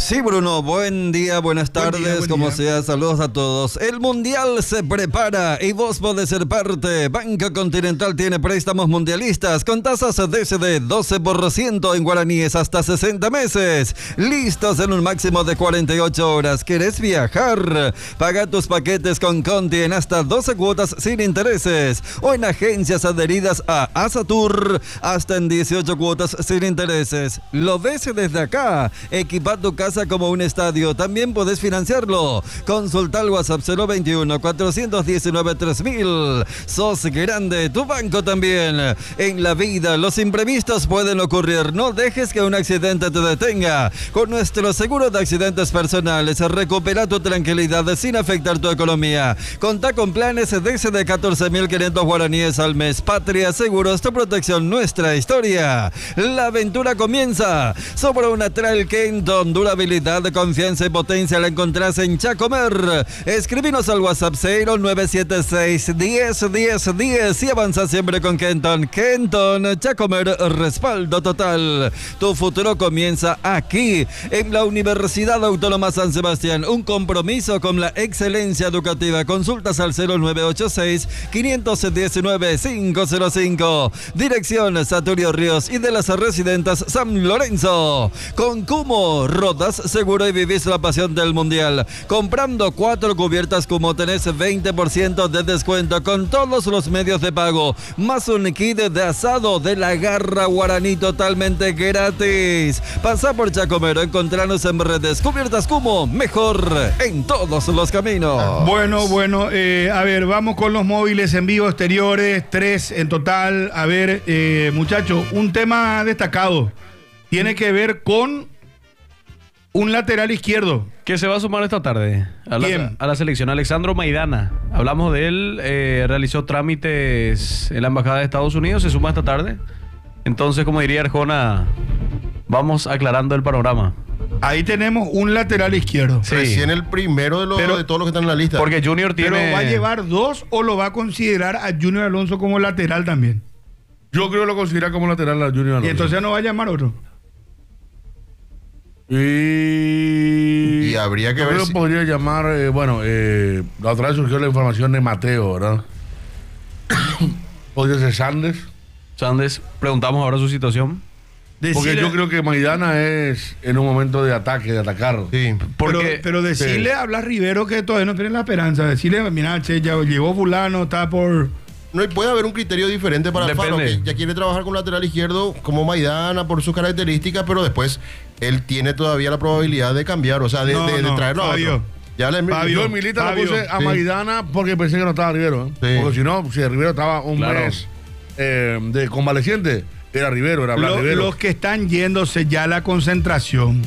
Sí, Bruno, buen día, buenas tardes, buen día, buen como día. sea, saludos a todos. El Mundial se prepara y vos podés ser parte. Banco Continental tiene préstamos mundialistas con tasas D C D doce por ciento en guaraníes hasta sesenta meses. Listos en un máximo de cuarenta y ocho horas. ¿Querés viajar? Paga tus paquetes con Conti en hasta doce cuotas sin intereses o en agencias adheridas a Asatur hasta en dieciocho cuotas sin intereses. Lo ves desde acá. Equipa tu casa como un estadio. También podés financiarlo. Consulta al WhatsApp cero veintiuno, cuatrocientos diecinueve, tres mil. Sos grande, tu banco también. En la vida los imprevistos pueden ocurrir. No dejes que un accidente te detenga. Con nuestro seguro de accidentes personales recupera tu tranquilidad sin afectar tu economía. Contá con planes de catorce mil quinientos guaraníes al mes. Patria Seguros, tu protección, nuestra historia. La aventura comienza. Sobre una trail Kenton, durabilidad, confianza y potencia la encontrás en Chacomer. Escribinos al WhatsApp cero nueve siete seis, diez, diez, diez y avanza siempre con Kenton. Kenton, Chacomer, respaldo total. Tu futuro comienza aquí, en la Universidad Autónoma San Sebastián. Un compromiso con la excelencia educativa. Consultas al cero nueve ocho seis, cinco uno nueve, cinco cero cinco. Dirección Saturio Ríos y de las Residentes San Lorenzo. Con Cumo, rodas seguro y vivís la pasión del Mundial. Comprando cuatro cubiertas Cumo tenés veinte por ciento de descuento con todos los medios de pago, más un kit de asado de la Garra Guaraní totalmente gratis. Pasá por Chacomero, encontranos en redes. Cubiertas Cumo, mejor en todos los caminos. Bueno, bueno, eh, a ver, vamos con los móviles en vivo exteriores, tres en total. A ver, eh, muchachos, un tema destacado tiene que ver con un lateral izquierdo. Que se va a sumar esta tarde a la, a la selección. Alexandro Maidana. Hablamos de él. Eh, realizó trámites en la Embajada de Estados Unidos. Se suma esta tarde. Entonces, como diría Arjona, vamos aclarando el panorama. Ahí tenemos un lateral izquierdo. Sí. Recién el primero de, los, pero, de todos los que están en la lista. Porque Junior tiene... ¿Pero va a llevar dos o lo va a considerar a Junior Alonso como lateral también? Yo creo que lo considera como lateral a Junior Alonso. Y entonces no va a llamar otro. Y, y habría que ver si... podría llamar, eh, bueno, eh, la otra vez surgió la información de Mateo, ¿verdad? Podría ser Sandes. Sandes, preguntamos ahora su situación. Decirle... Porque yo creo que Maidana es en un momento de ataque, de atacar. Sí. Porque, pero, pero decirle sí. a Blas Rivero que todavía no tiene la esperanza. Decirle, mira, che, ya llegó fulano, está por... No, y puede haber un criterio diferente para Depende. Alfaro, que ya quiere trabajar con lateral izquierdo como Maidana por sus características, pero después él tiene todavía la probabilidad de cambiar, o sea, de, no, de, de no, traerlo Fabio. a otro. Ya le Fabio, yo en mi lista Fabio, lo puse a sí. Maidana porque pensé que no estaba Rivero. ¿eh? Sí. Porque si no, si Rivero estaba un claro. mes eh, de convaleciente, era Rivero, era Blas Lo, Rivero. Los que están yéndose ya a la concentración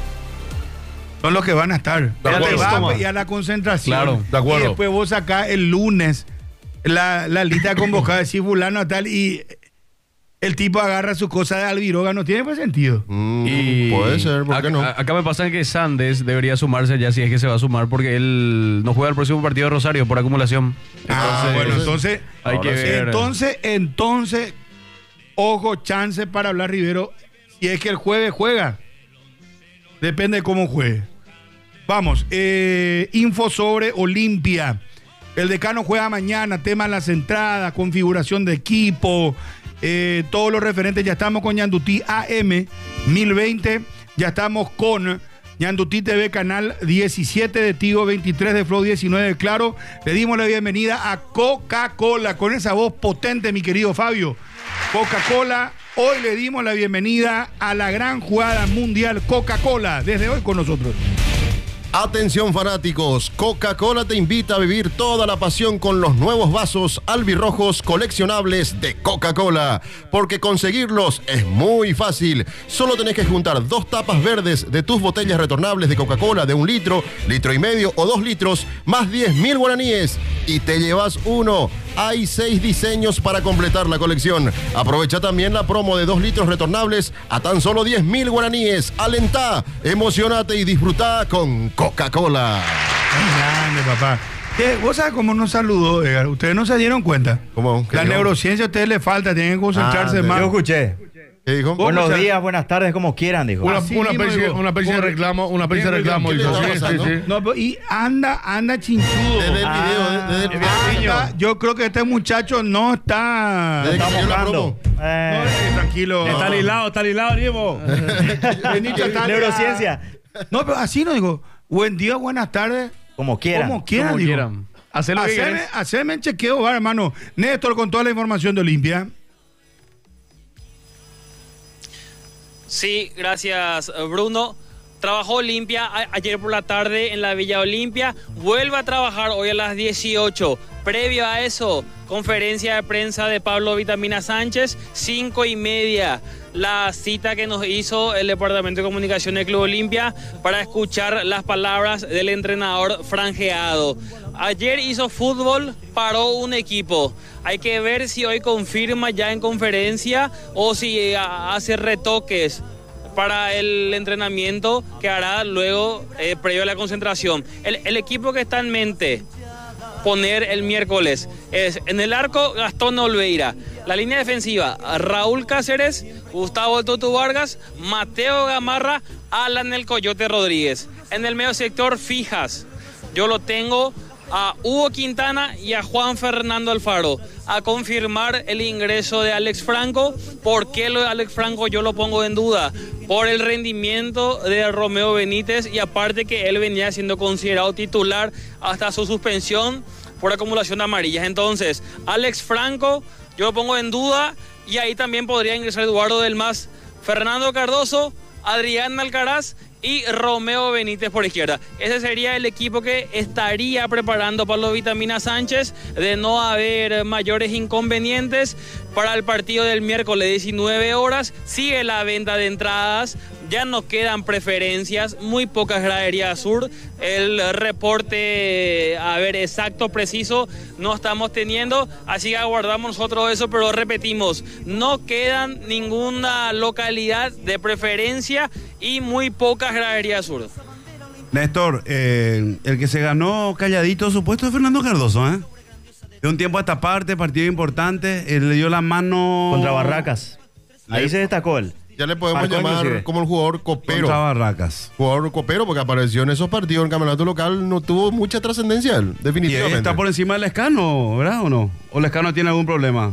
son los que van a estar. Y a la concentración. Claro, de acuerdo. Y después vos sacás el lunes La, la lista convocada, decir fulano tal, y el tipo agarra su cosa de Albiroga, no tiene pues sentido. Mm, y puede ser, ¿por qué acá, no? Acá me pasa que Sandes debería sumarse ya si es que se va a sumar, porque él no juega el próximo partido de Rosario por acumulación. Entonces, ah, bueno, entonces, hay que ver. entonces, entonces, ojo, chance para hablar Rivero, si es que el jueves juega. Depende de cómo juegue. Vamos, eh, info sobre Olimpia. El decano juega mañana, tema de las entradas, configuración de equipo, eh, todos los referentes. Ya estamos con Ñandutí A M mil veinte, ya estamos con Ñandutí T V Canal diecisiete de Tigo, veintitrés de Flow, diecinueve de Claro. Le dimos la bienvenida a Coca-Cola, con esa voz potente, mi querido Fabio. Coca-Cola, hoy le dimos la bienvenida a la gran jugada mundial Coca-Cola, desde hoy con nosotros. Atención fanáticos, Coca-Cola te invita a vivir toda la pasión con los nuevos vasos albirrojos coleccionables de Coca-Cola, porque conseguirlos es muy fácil. Solo tenés que juntar dos tapas verdes de tus botellas retornables de Coca-Cola de un litro, litro y medio o dos litros, más diez mil guaraníes y te llevas uno. Hay seis diseños para completar la colección. Aprovecha también la promo de dos litros retornables a tan solo diez mil guaraníes. Alentá, emocionate y disfrutá con Coca-Cola. Grande, papá. ¿Qué? ¿Vos sabés cómo nos saludó, Edgar? ¿Ustedes no se dieron cuenta? ¿Cómo? La digo? neurociencia a ustedes les falta, tienen que concentrarse ah, más. Yo escuché. ¿Qué dijo? Buenos días, buenas tardes, como quieran, dijo. Una, Así una mismo, especie, digo. una especie de Por- reclamo, una especie de Bien, reclamo. ¿qué le hizo, está sí, sí, pasando? sí. No, pero- y anda, anda chinchudo. Desde el video, desde el video. Anda, yo creo que este muchacho no está. Desde que Está salió la mojando. promo. Eh, No, eh, tranquilo. Está lilado, está lilado, Diego. Benito está- neurociencia. No, pero así no digo. Buen día, buenas tardes. Como quieran. Como quieran, Como digo. quieran. Hacé lo que Haceme, querés. haceme el chequeo, va, hermano. Néstor, con toda la información de Olimpia. Sí, gracias Bruno. Trabajó Olimpia a- ayer por la tarde en la Villa Olimpia. Vuelve a trabajar hoy a las dieciocho. Previo a eso, conferencia de prensa de Pablo Vitamina Sánchez, cinco y media. La cita que nos hizo el Departamento de Comunicación del Club Olimpia para escuchar las palabras del entrenador franjeado. Ayer hizo fútbol, paró un equipo. Hay que ver si hoy confirma ya en conferencia o si eh, hace retoques para el entrenamiento que hará luego eh, previo a la concentración. El, el equipo que está en mente poner el miércoles es en el arco Gastón Olveira, la línea defensiva Raúl Cáceres, Gustavo Tutu Vargas, Mateo Gamarra, Alan el Coyote Rodríguez. En el medio sector fijas, yo lo tengo a Hugo Quintana y a Juan Fernando Alfaro. A confirmar el ingreso de Alex Franco. ¿Por qué lo de Alex Franco yo lo pongo en duda? Por el rendimiento de Romeo Benítez y aparte que él venía siendo considerado titular hasta su suspensión por acumulación de amarillas. Entonces, Alex Franco yo lo pongo en duda y ahí también podría ingresar Eduardo Del Mas, Fernando Cardoso, Adrián Alcaraz y Romeo Benítez por izquierda. Ese sería el equipo que estaría preparando Pablo Vitamina Sánchez de no haber mayores inconvenientes para el partido del miércoles diecinueve horas. Sigue la venta de entradas, ya no quedan preferencias, muy pocas graderías sur. El reporte, a ver, exacto, preciso, no estamos teniendo, así que aguardamos nosotros eso, pero repetimos, no quedan ninguna localidad de preferencia y muy pocas graderías sur. Néstor, eh, el que se ganó calladito su puesto es Fernando Cardoso, ¿eh? De un tiempo a esta parte, partido importante, él le dio la mano... Contra Barracas. Ahí Le- se destacó él. Ya le podemos Marcó llamar inclusive. como el jugador copero. Contra Barracas. Jugador copero porque apareció en esos partidos en campeonato local, no tuvo mucha trascendencia él, Y él definitivamente. está por encima del Lescano, ¿verdad o no? ¿O Lescano tiene algún problema?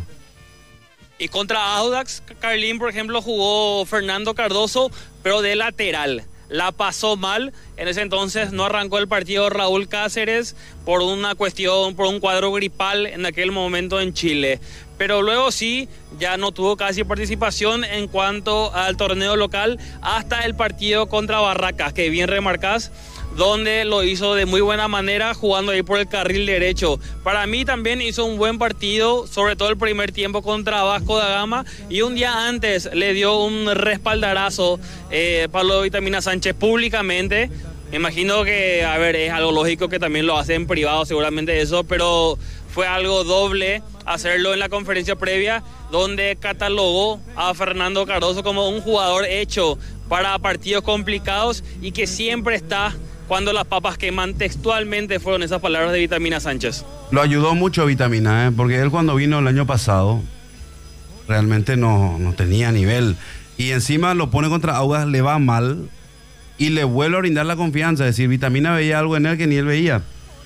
Y contra Audax, Carlín, por ejemplo, jugó Fernando Cardoso, pero de lateral. La pasó mal. En ese entonces no arrancó el partido Raúl Cáceres por una cuestión, por un cuadro gripal en aquel momento en Chile. Pero luego sí, ya no tuvo casi participación en cuanto al torneo local hasta el partido contra Barracas, que bien remarcás, donde lo hizo de muy buena manera jugando ahí por el carril derecho. Para mí también hizo un buen partido, sobre todo el primer tiempo contra Vasco da Gama, y un día antes le dio un respaldarazo eh, Pablo Vitamina Sánchez públicamente. Me imagino que, a ver, es algo lógico que también lo hace en privado seguramente eso, pero fue algo doble hacerlo en la conferencia previa, donde catalogó a Fernando Cardoso como un jugador hecho para partidos complicados y que siempre está cuando las papas queman. Textualmente fueron esas palabras de Vitamina Sánchez. Lo ayudó mucho Vitamina, ¿eh? Porque él cuando vino el año pasado realmente no, no tenía nivel. Y encima lo pone contra Audax, le va mal y le vuelve a brindar la confianza. Es decir, Vitamina veía algo en él que ni él veía.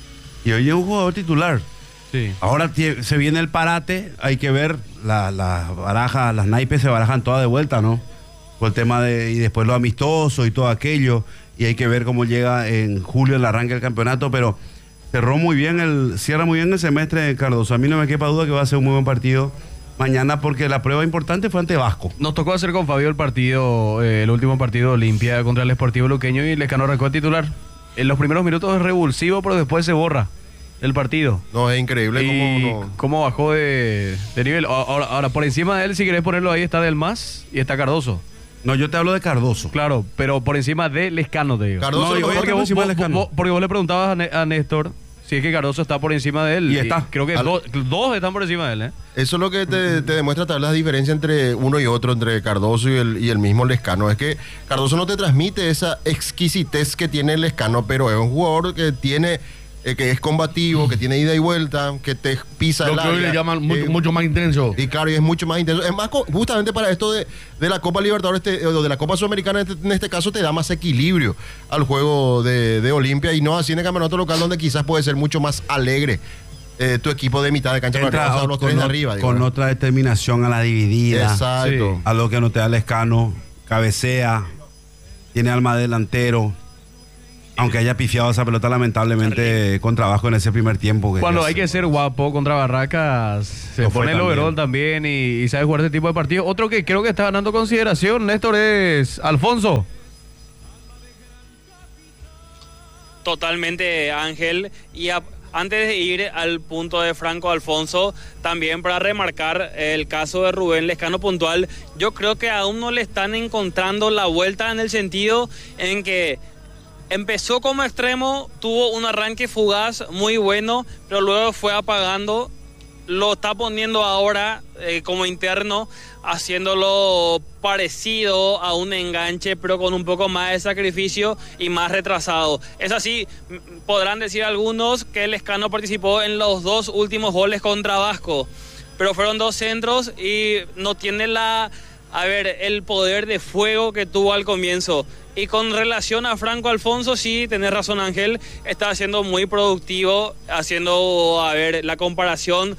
Y hoy es un jugador titular. Sí. Ahora tie- se viene el parate, hay que ver, las la barajas, las naipes se barajan todas de vuelta, ¿no? Por el tema de, y después lo amistoso y todo aquello, y hay que ver cómo llega en julio el arranque del campeonato, pero cerró muy bien, el cierra muy bien el semestre de Cardoso. A mí no me quepa duda que va a ser un muy buen partido mañana, porque la prueba importante fue ante Vasco. Nos tocó hacer con Fabio el partido, eh, el último partido de Olimpia contra el Sportivo Luqueño y Lescano arrancó a titular. En los primeros minutos es revulsivo, pero después se borra el partido. No, es increíble Y cómo no- cómo bajó de, de nivel. Ahora, ahora, por encima de él, si querés ponerlo ahí, está Del Mas y está Cardoso. No, yo te hablo de Cardoso. Claro, pero por encima de Lescano, te digo. Cardoso No, lo yo- veo porque, por vos, encima de vos- Lescano. vos- porque vos le preguntabas a, Ne- a Néstor si es que Cardoso está por encima de él. Y está. creo que Al- do- dos están por encima de él, ¿eh? Eso es lo que te, te demuestra tal vez la diferencia entre uno y otro, entre Cardoso y el, y el mismo Lescano. Es que Cardoso no te transmite esa exquisitez que tiene el Lescano, pero es un jugador que tiene eh, que es combativo, que tiene ida y vuelta, que te pisa Lo el que hoy área. le llaman mucho, Eh, mucho más intenso. Y claro, y es mucho más intenso. Es más, co- justamente para esto de, de la Copa Libertadores, este, o de la Copa Sudamericana, en este, en este caso, te da más equilibrio al juego de, de Olimpia y no así en el campeonato local, donde quizás puede ser mucho más alegre eh, tu equipo de mitad de cancha, para Entra o sea, los tres con, de ot- arriba. digo, con ¿no? otra determinación a la dividida. Exacto. Sí. A lo que no te da Lescano. Cabecea. Tiene alma delantero. Aunque haya pifiado esa pelota lamentablemente con trabajo en ese primer tiempo. Que Cuando ya hay se- que ser guapo contra Barracas, se Lo fue pone el también. overall también y, y sabe jugar este tipo de partidos. Otro que creo que está ganando consideración, Néstor, es Alfonso. Totalmente, Ángel. Y a- antes de ir al punto de Franco Alfonso, también para remarcar el caso de Rubén Lescano puntual, yo creo que aún no le están encontrando la vuelta, en el sentido en que empezó como extremo, tuvo un arranque fugaz muy bueno, pero luego fue apagando. Lo está poniendo ahora eh, como interno, haciéndolo parecido a un enganche, pero con un poco más de sacrificio y más retrasado. Es así, m- podrán decir algunos que el Lescano participó en los dos últimos goles contra Vasco, pero fueron dos centros y no tiene la, a ver, el poder de fuego que tuvo al comienzo. Y con relación a Franco Alfonso, sí, tenés razón, Ángel, está siendo muy productivo, haciendo, a ver, la comparación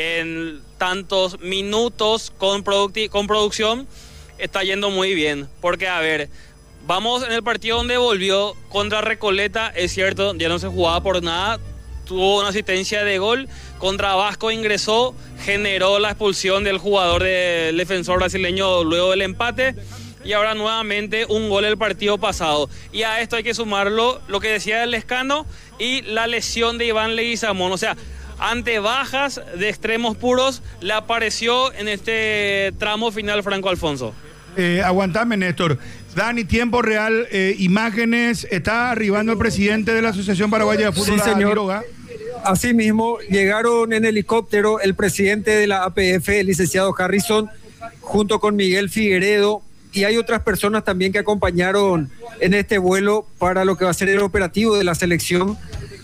en tantos minutos con, producti- con producción, está yendo muy bien. Porque, a ver, vamos en el partido donde volvió contra Recoleta, es cierto, ya no se jugaba por nada, tuvo una asistencia de gol, contra Vasco ingresó, generó la expulsión del jugador del defensor brasileño luego del empate, y ahora nuevamente un gol el partido pasado. Y a esto hay que sumarlo lo que decía el Lescano y la lesión de Iván Leguizamón. O sea, ante bajas de extremos puros, le apareció en este tramo final Franco Alfonso. Eh, aguantame, Néstor. Dani, tiempo real, eh, imágenes. Está arribando el presidente de la Asociación Paraguaya de Fútbol. Sí, a señor. Quiroga. Asimismo, llegaron en helicóptero el presidente de la A P F, el licenciado Harrison, junto con Miguel Figueredo, y hay otras personas también que acompañaron en este vuelo para lo que va a ser el operativo de la selección.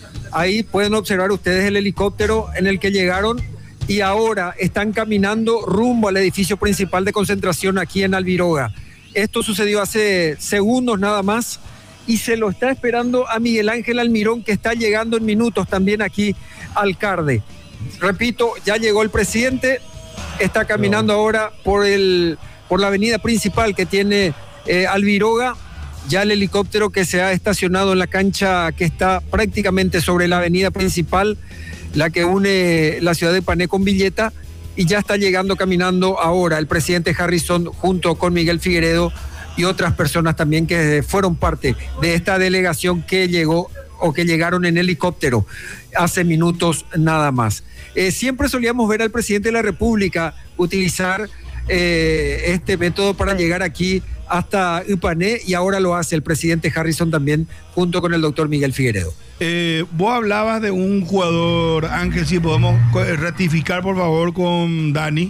Ahí pueden observar ustedes el helicóptero en el que llegaron y ahora están caminando rumbo al edificio principal de concentración aquí en Albiroga. Esto sucedió hace segundos nada más y se lo está esperando a Miguel Ángel Almirón, que está llegando en minutos también aquí al CARDE. Repito, ya llegó el presidente, está caminando ahora por el por la avenida principal que tiene eh, Albiroga, ya el helicóptero que se ha estacionado en la cancha que está prácticamente sobre la avenida principal, la que une la ciudad de Pané con Villeta, y ya está llegando caminando ahora el presidente Harrison junto con Miguel Figueredo y otras personas también que fueron parte de esta delegación que llegó o que llegaron en helicóptero hace minutos nada más. Eh, siempre solíamos ver al presidente de la República utilizar eh, este método para llegar aquí hasta Ipané, y ahora lo hace el presidente Harrison también junto con el doctor Miguel Figueredo. Eh, vos hablabas de un jugador, Ángel, si podemos co- ratificar por favor con Dani.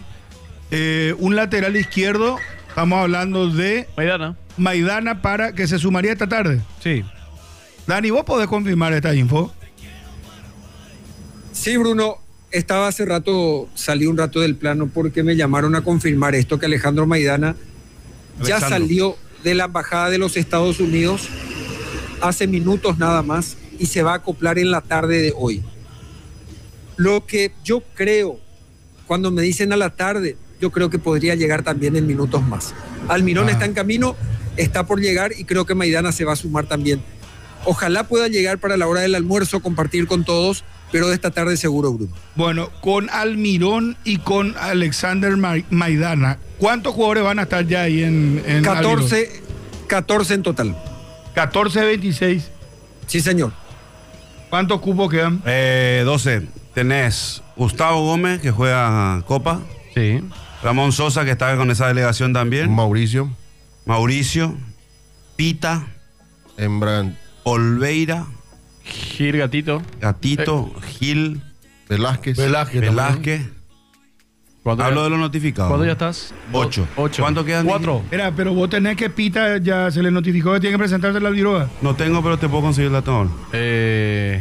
Eh, un lateral izquierdo, estamos hablando de Maidana. Maidana, para que se sumaría esta tarde. Sí. Dani, ¿vos podés confirmar esta info? Sí, Bruno, estaba hace rato, salí un rato del plano porque me llamaron a confirmar esto, que Alejandro Maidana ya Alexandro. salió de la embajada de los Estados Unidos hace minutos nada más y se va a acoplar en la tarde de hoy. Lo que yo creo, cuando me dicen a la tarde, yo creo que podría llegar también en minutos más. Almirón Ah. está en camino, está por llegar, y creo que Maidana se va a sumar también. Ojalá pueda llegar para la hora del almuerzo, compartir con todos, pero de esta tarde seguro, Bruno. Bueno, con Almirón y con Alexander Ma- Maidana, ¿cuántos jugadores van a estar ya ahí en, en catorce, catorce en total. Almirón? catorce, veintiséis. Sí, señor. ¿Cuántos cupos quedan? Eh, doce. Tenés Gustavo Gómez, que juega Copa. Sí. Ramón Sosa, que está con esa delegación también. Mauricio. Mauricio. Pita. Embran. Olveira. Gil Gatito. Gatito. Gil. Velázquez. Velázquez. Velázquez. ¿Cuándo Hablo ya- de los notificados. ¿Cuándo ya estás? Ocho. Ocho. ¿Cuánto quedan? Cuatro. Espera, pero vos tenés que Pita, ya se le notificó que tiene que presentarse a la Albiroga. No tengo, pero te puedo conseguir el dato ahora. Eh,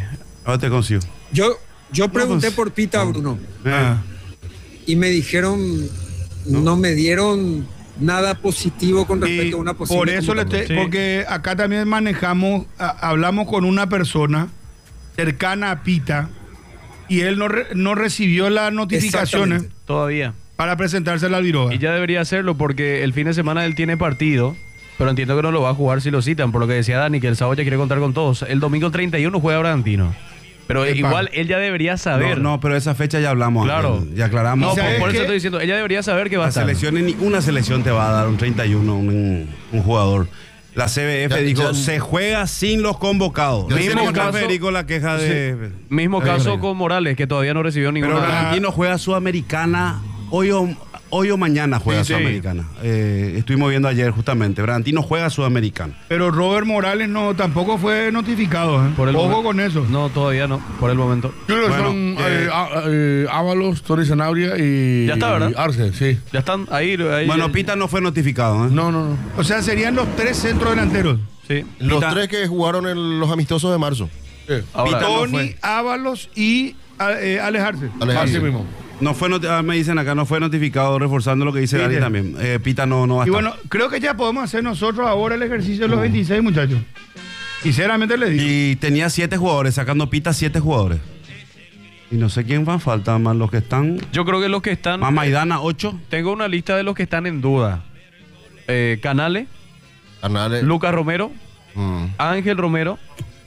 Ahora te consigo. Yo, yo pregunté por Pita, Bruno. Ah. Y me dijeron, no, no me dieron nada positivo con respecto y a una posible. Por eso, le te, sí. porque acá también manejamos, a, hablamos con una persona cercana a Pita y él no, re, no recibió las notificaciones todavía para presentarse al Albiroga. Y ya debería hacerlo porque el fin de semana él tiene partido, pero entiendo que no lo va a jugar si lo citan, por lo que decía Dani, que el sábado ya quiere contar con todos. El domingo treinta y uno juega Bragantino. Pero Epa. igual él ya debería saber. No, no, pero esa fecha ya hablamos. Claro. Ya aclaramos. No, por, por eso estoy diciendo, ella debería saber que va a estar. Selección, ni una selección te va a dar un treinta y uno, un, un jugador. La C B F ya, dijo, ya, se juega sin los convocados. Mismo caso, Federico la queja de... Sí. Mismo caso con Morales, que todavía no recibió ninguna. Pero Bragantino juega Sudamericana hoy o, hoy o mañana juega sí, Sudamericana. Sí. Eh, estuvimos viendo ayer justamente. Bragantino juega Sudamericana. Pero Robert Morales no tampoco fue notificado. ¿eh? Por el Ojo momento. con eso. No, todavía no, por el momento. Bueno, son eh, eh, Ábalos, Tony Sanabria y... Ya está, ¿verdad? Y Arce, sí. Ya están ahí. ahí bueno, Pita no fue notificado. ¿eh? No, no, no. O sea, serían los tres centros delanteros. Sí. Los Pita, tres que jugaron en los amistosos de marzo. Sí. Ahora, Tony, no Ábalos y eh, Alejarse. Así mismo. No fue noti- me dicen acá, no fue notificado, reforzando lo que dice sí, Dani también. Eh, Pita no, no va a y estar. bueno, creo que ya podemos hacer nosotros ahora el ejercicio de los uh. veintiséis, muchachos. Sinceramente les digo. Y tenía siete jugadores, sacando Pita siete jugadores. Y no sé quién más falta, más los que están. Yo creo que los que están. Más Maidana, ocho. Tengo una lista de los que están en duda. Eh, Canales. Canales. Lucas Romero. Mm. Ángel Romero.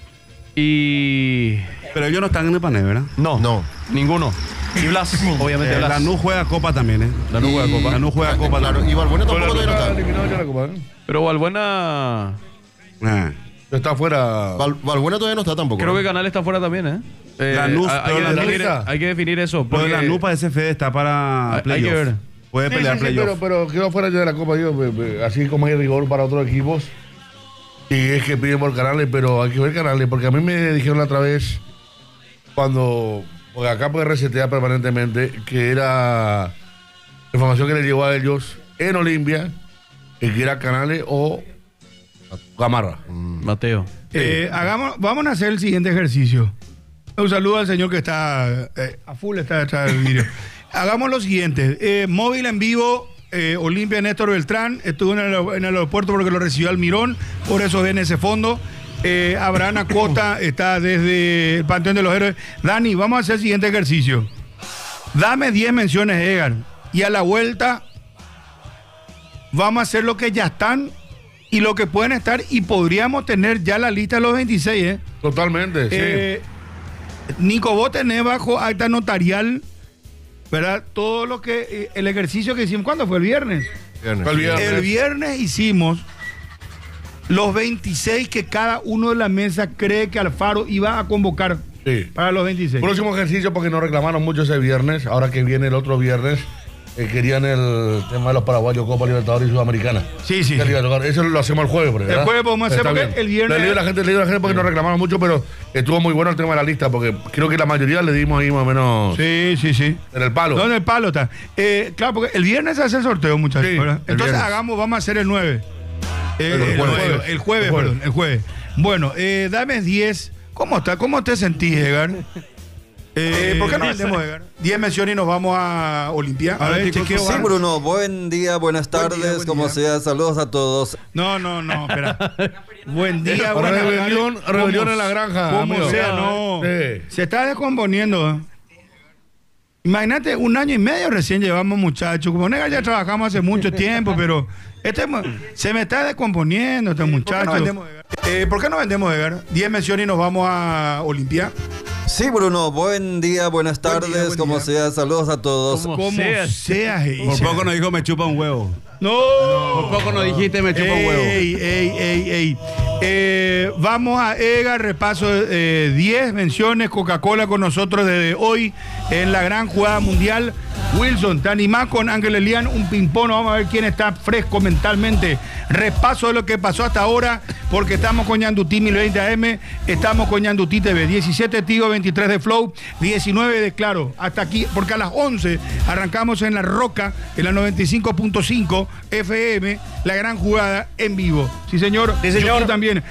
Y. Pero ellos no están en el panel, ¿verdad? No. No. Ninguno. Y Blas, obviamente. Eh, Blas. Lanús juega Copa también, ¿eh? Lanús juega Copa. Lanús juega Copa. Claro, y Valbuena tampoco todavía no está. Copa, ¿eh? Pero Valbuena. Ah. Está fuera. Val, Valbuena todavía no está tampoco. Creo ¿no? que Canales está fuera también, ¿eh? eh Lanús, hay, hay, que definir, hay que definir eso. Porque la Lanús para ese Fede está para hay, hay que ver. Puede sí, pelear sí, sí, playoff. pero, pero quedó fuera ya de la Copa, digo, así como hay rigor para otros equipos. Y es que piden por Canales, pero hay que ver Canales, porque a mí me dijeron la otra vez, cuando, porque acá puede resetear permanentemente, que era la información que le llegó a ellos en Olimpia, que era Canales o Gamarra. Mm. Mateo. Eh, hagamos, vamos a hacer el siguiente ejercicio. Un saludo al señor que está eh, a full, está detrás del vídeo. Hagamos lo siguiente. Eh, móvil en vivo. Eh, Olimpia Néstor Beltrán estuvo en el, en el aeropuerto porque lo recibió Almirón, por eso ven ese fondo. eh, Abraham Acota está desde el Panteón de los Héroes. Dani, vamos a hacer el siguiente ejercicio. Dame diez menciones, Edgar, y a la vuelta vamos a hacer lo que ya están y lo que pueden estar, y podríamos tener ya la lista de los veintiséis, ¿eh? Totalmente, eh, sí. Nico, vos tenés bajo acta notarial, ¿verdad? Todo lo que, eh, el ejercicio que hicimos, ¿cuándo fue? ¿El viernes? Viernes. El viernes. El viernes hicimos los veintiséis que cada uno de la mesa cree que Alfaro iba a convocar sí. para los veintiséis. Próximo ejercicio, porque nos reclamaron mucho ese viernes, ahora que viene el otro viernes, eh, querían el tema de los paraguayos, Copa Libertadores y Sudamericana. Sí, sí. Eso lo hacemos el jueves, ¿verdad? El jueves podemos hacer Está porque bien. el viernes... Le digo a la gente, le digo a la gente porque nos reclamaron mucho, pero estuvo muy bueno el tema de la lista, porque creo que la mayoría le dimos ahí más o menos... Sí, sí, sí. En el palo. No, en el palo está. Eh, claro, porque el viernes se hace el sorteo, muchachos. Sí, ¿verdad? el Entonces viernes. hagamos, vamos a hacer el nueve. Eh, El el, jueves. jueves, el jueves, El jueves. perdón, el jueves. Bueno, eh, dame diez. ¿Cómo está? ¿Cómo te sentís, Edgar? Eh, ¿Por qué no vendemos, Edgar? diez menciones y nos vamos a Olimpia. A ver, chequeo. Sí, Bruno, buen día, buenas tardes, buen día, buen como día. sea, saludos a todos. No, no, no, espera. Buen día, buenas rebelión, tardes. rebelión en la granja. Como amigo. sea, no. Sí. Se está descomponiendo. ¿eh? Imagínate, un año y medio recién llevamos, muchachos. Como nega ya trabajamos hace mucho tiempo, pero este se me está descomponiendo este muchacho. ¿Por qué no vendemos, Edgar? Eh, ¿por qué no vendemos, Edgar? diez menciones y nos vamos a Olimpia. Sí, Bruno, buen día, buenas Buen tardes, día, buen como día. sea, saludos a todos. Como, como sea, sea Por poco nos dijo me chupa un huevo. No. Por poco nos dijiste me chupa un huevo. Ey, ey, ey, ey. Eh, vamos a Edgar, repaso eh, diez menciones, Coca-Cola con nosotros desde hoy en la gran jugada mundial. Wilson, ¿te animás con Ángel Elian? Un ping-pong, vamos a ver quién está fresco mentalmente. Repaso de lo que pasó hasta ahora, porque estamos con Ñandutí mil veinte A M, estamos con Ñandutí T V, diecisiete Tigo, veintitrés de Flow, diecinueve de Claro. Hasta aquí, porque a las once arrancamos en La Roca, en la noventa y cinco punto cinco F M, la gran jugada en vivo. Sí, señor. Sí, señor. Yo también. Más de dos mil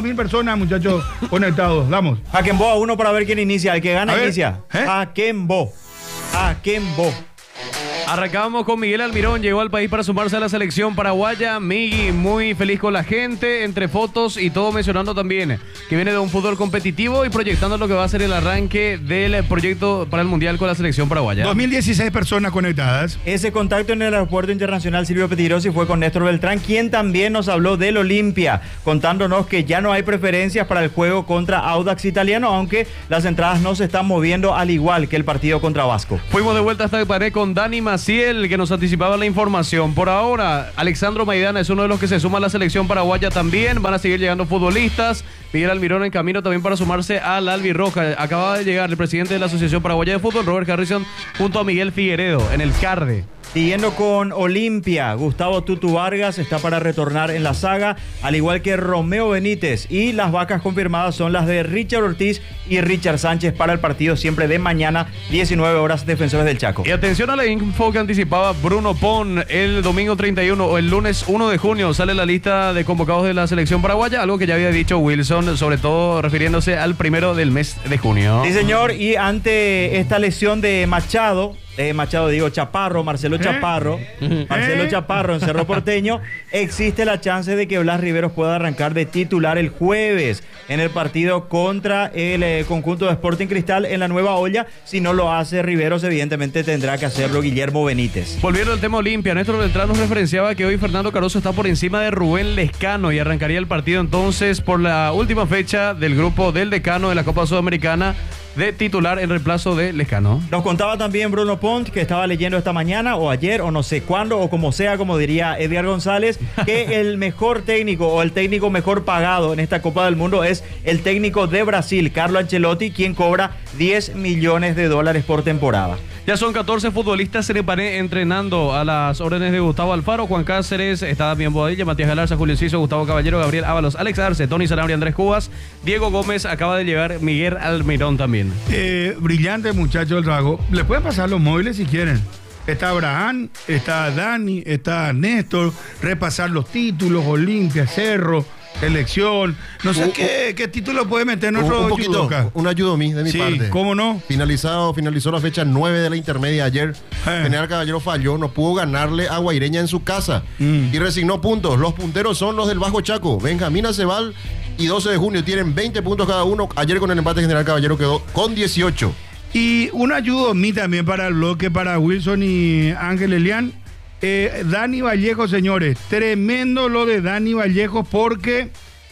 mil personas, muchachos, conectados. Vamos. Jaquembo a uno para ver quién inicia. El que gana A ver, inicia. ¿eh? Jaquembo. Jaquembo. Arrancamos con Miguel Almirón, llegó al país para sumarse a la selección paraguaya. Migui muy feliz con la gente, entre fotos y todo mencionando también que viene de un fútbol competitivo y proyectando lo que va a ser el arranque del proyecto para el Mundial con la selección paraguaya. dos mil dieciséis personas conectadas. Ese contacto en el Aeropuerto Internacional Silvio Petirosi fue con Néstor Beltrán, quien también nos habló del Olimpia, contándonos que ya no hay preferencias para el juego contra Audax Italiano, aunque las entradas no se están moviendo al igual que el partido contra Vasco. Fuimos de vuelta hasta el pared con Dani Maciel, que nos anticipaba la información. Por ahora, Alexandro Maidana es uno de los que se suma a la selección paraguaya también. Van a seguir llegando futbolistas. Miguel Almirón en camino también para sumarse al albirroja. Acaba de llegar el presidente de la Asociación Paraguaya de Fútbol, Robert Harrison, junto a Miguel Figueredo en el CARDE. Siguiendo con Olimpia, Gustavo Tutu Vargas está para retornar en la saga, al igual que Romeo Benítez. Y las vacas confirmadas son las de Richard Ortiz y Richard Sánchez para el partido siempre de mañana, diecinueve horas, Defensores del Chaco. Y atención a la info que anticipaba Bruno Pon. El domingo treinta y uno o el lunes uno de junio sale la lista de convocados de la selección paraguaya, algo que ya había dicho Wilson, sobre todo refiriéndose al primero del mes de junio. Sí, señor, y ante esta lesión de Machado, Eh, Machado, digo, Chaparro, Marcelo ¿Eh? Chaparro, Marcelo ¿Eh? Chaparro en Cerro Porteño, existe la chance de que Blas Riveros pueda arrancar de titular el jueves en el partido contra el eh, conjunto de Sporting Cristal en la Nueva Olla. Si no lo hace Riveros, evidentemente tendrá que hacerlo Guillermo Benítez. Volviendo al tema Olimpia, Néstor Beltrán nos referenciaba que hoy Fernando Caruso está por encima de Rubén Lescano y arrancaría el partido entonces por la última fecha del grupo del decano de la Copa Sudamericana, de titular en reemplazo de Lescano. Nos contaba también Bruno Pont, que estaba leyendo esta mañana o ayer o no sé cuándo o como sea, como diría Edgar González, que el mejor técnico o el técnico mejor pagado en esta Copa del Mundo es el técnico de Brasil, Carlo Ancelotti, quien cobra diez millones de dólares por temporada. Ya son catorce futbolistas en Ipané entrenando a las órdenes de Gustavo Alfaro, Juan Cáceres, está Damián Boadilla, Matías Galarza, Julio Enciso, Gustavo Caballero, Gabriel Ábalos, Alex Arce, Tony Sanabria, Andrés Cubas, Diego Gómez, acaba de llegar Miguel Almirón también. Eh, brillante muchacho el trabajo. Le pueden pasar los móviles si quieren. Está Abraham, está Dani, está Néstor, repasar los títulos, Olimpia, Cerro, Selección, no sé uh, qué, qué título puede meter nuestro un poquito, judoka. Un ayudomí de mi sí, parte. ¿Cómo no? Finalizado, finalizó la fecha nueve de la intermedia ayer. Eh. General Caballero falló, no pudo ganarle a Guaireña en su casa mm. y resignó puntos. Los punteros son los del Bajo Chaco, Benjamín Acebal y doce de junio, tienen veinte puntos cada uno. Ayer con el empate General Caballero quedó con dieciocho. Y un ayudomí también para el bloque, para Wilson y Ángel Elián. Eh, Dani Vallejo, señores, tremendo lo de Dani Vallejo porque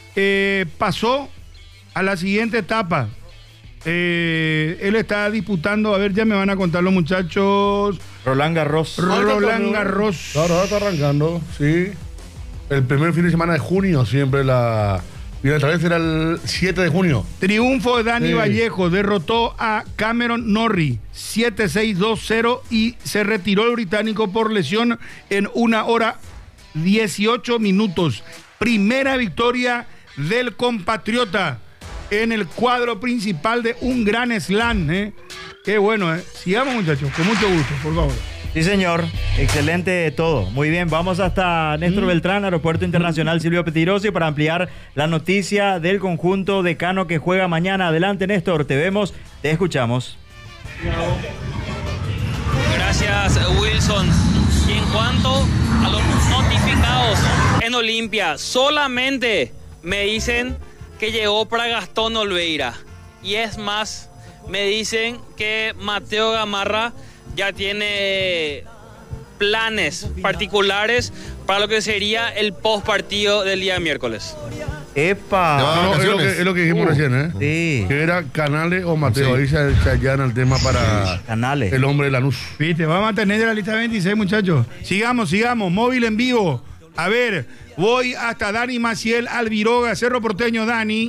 eh, pasó a la siguiente etapa. Eh, él está disputando, a ver, ya me van a contar los muchachos. Roland Garros. Roland Garros. Claro, está arrancando, sí. El primer fin de semana de junio, siempre la... Y otra vez era el siete de junio. Triunfo de Dani sí. Vallejo, derrotó a Cameron Norrie siete seis dos cero y se retiró el británico por lesión en una hora dieciocho minutos. Primera victoria del compatriota en el cuadro principal de un gran slam. ¿eh? Qué bueno, ¿eh? Sigamos, muchachos, con mucho gusto, por favor. Sí, señor. Excelente todo. Muy bien, vamos hasta Néstor mm. Beltrán, Aeropuerto Internacional Silvio Petirosi, para ampliar la noticia del conjunto decano que juega mañana. Adelante, Néstor, te vemos, te escuchamos. Gracias, Wilson. Y en cuanto a los notificados en Olimpia, solamente me dicen que llegó para Gastón Olveira. Y es más, me dicen que Mateo Gamarra ya tiene planes particulares para lo que sería el post partido del día miércoles. ¡Epa! No, es, lo que, es lo que dijimos uh, recién, ¿eh? Sí. Que era Canales o Mateo. Sí. Ahí se, se allana el tema para Canales. El hombre de Lanús. Viste, vamos a tener de la lista veintiséis, muchachos. Sigamos, sigamos. Móvil en vivo. A ver, voy hasta Dani Maciel, Albiroga, Cerro Porteño, Dani.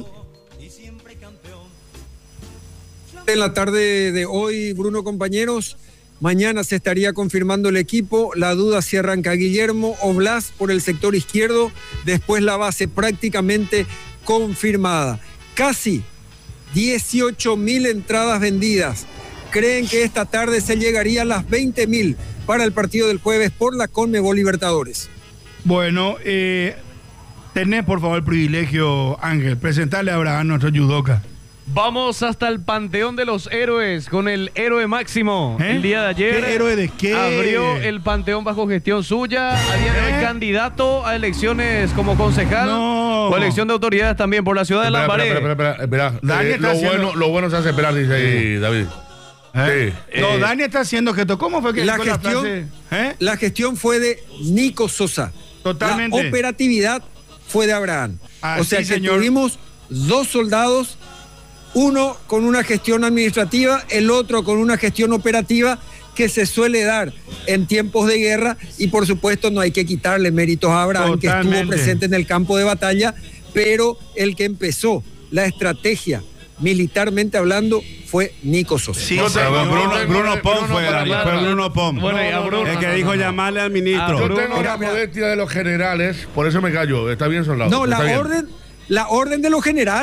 En la tarde de hoy, Bruno, compañeros, mañana se estaría confirmando el equipo. La duda si arranca Guillermo o Blas por el sector izquierdo. Después la base prácticamente confirmada. Casi dieciocho mil entradas vendidas. Creen que esta tarde se llegaría a las veinte mil para el partido del jueves por la Conmebol Libertadores. Bueno, eh, Tenés, por favor, el privilegio, Ángel, presentarle a Abraham, nuestro judoka. Vamos hasta el Panteón de los Héroes con el héroe máximo. ¿Eh? El día de ayer. ¿Qué héroe de qué? Abrió el Panteón bajo gestión suya. A día de hoy, ¿Eh? candidato a elecciones como concejal. No. O elección de autoridades también por la ciudad de Lambaré. Espera, espera, espera. espera. Eh, lo, haciendo... bueno, lo bueno se hace esperar, dice ahí, David. ¿Eh? Sí. No, eh, Dani está haciendo gesto. ¿Cómo fue que la gestión, la, ¿Eh? la gestión fue de Nico Sosa. Totalmente. La operatividad fue de Abraham. Ah, o sea sí, que señor. tuvimos dos soldados, uno con una gestión administrativa, el otro con una gestión operativa que se suele dar en tiempos de guerra, y por supuesto no hay que quitarle méritos a Abraham, Totalmente. que estuvo presente en el campo de batalla, pero el que empezó la estrategia militarmente hablando fue Nico Sosa. Sí, o sea, Bruno, Bruno, Bruno Pom fue, Bruno, fue Bruno Pom. Bueno, no, no, Bruno, el que no, dijo no, llamarle al ministro. Yo tengo la modestia de los generales, por eso me callo. Está bien, soldado. No, la bien. orden, la orden de los generales.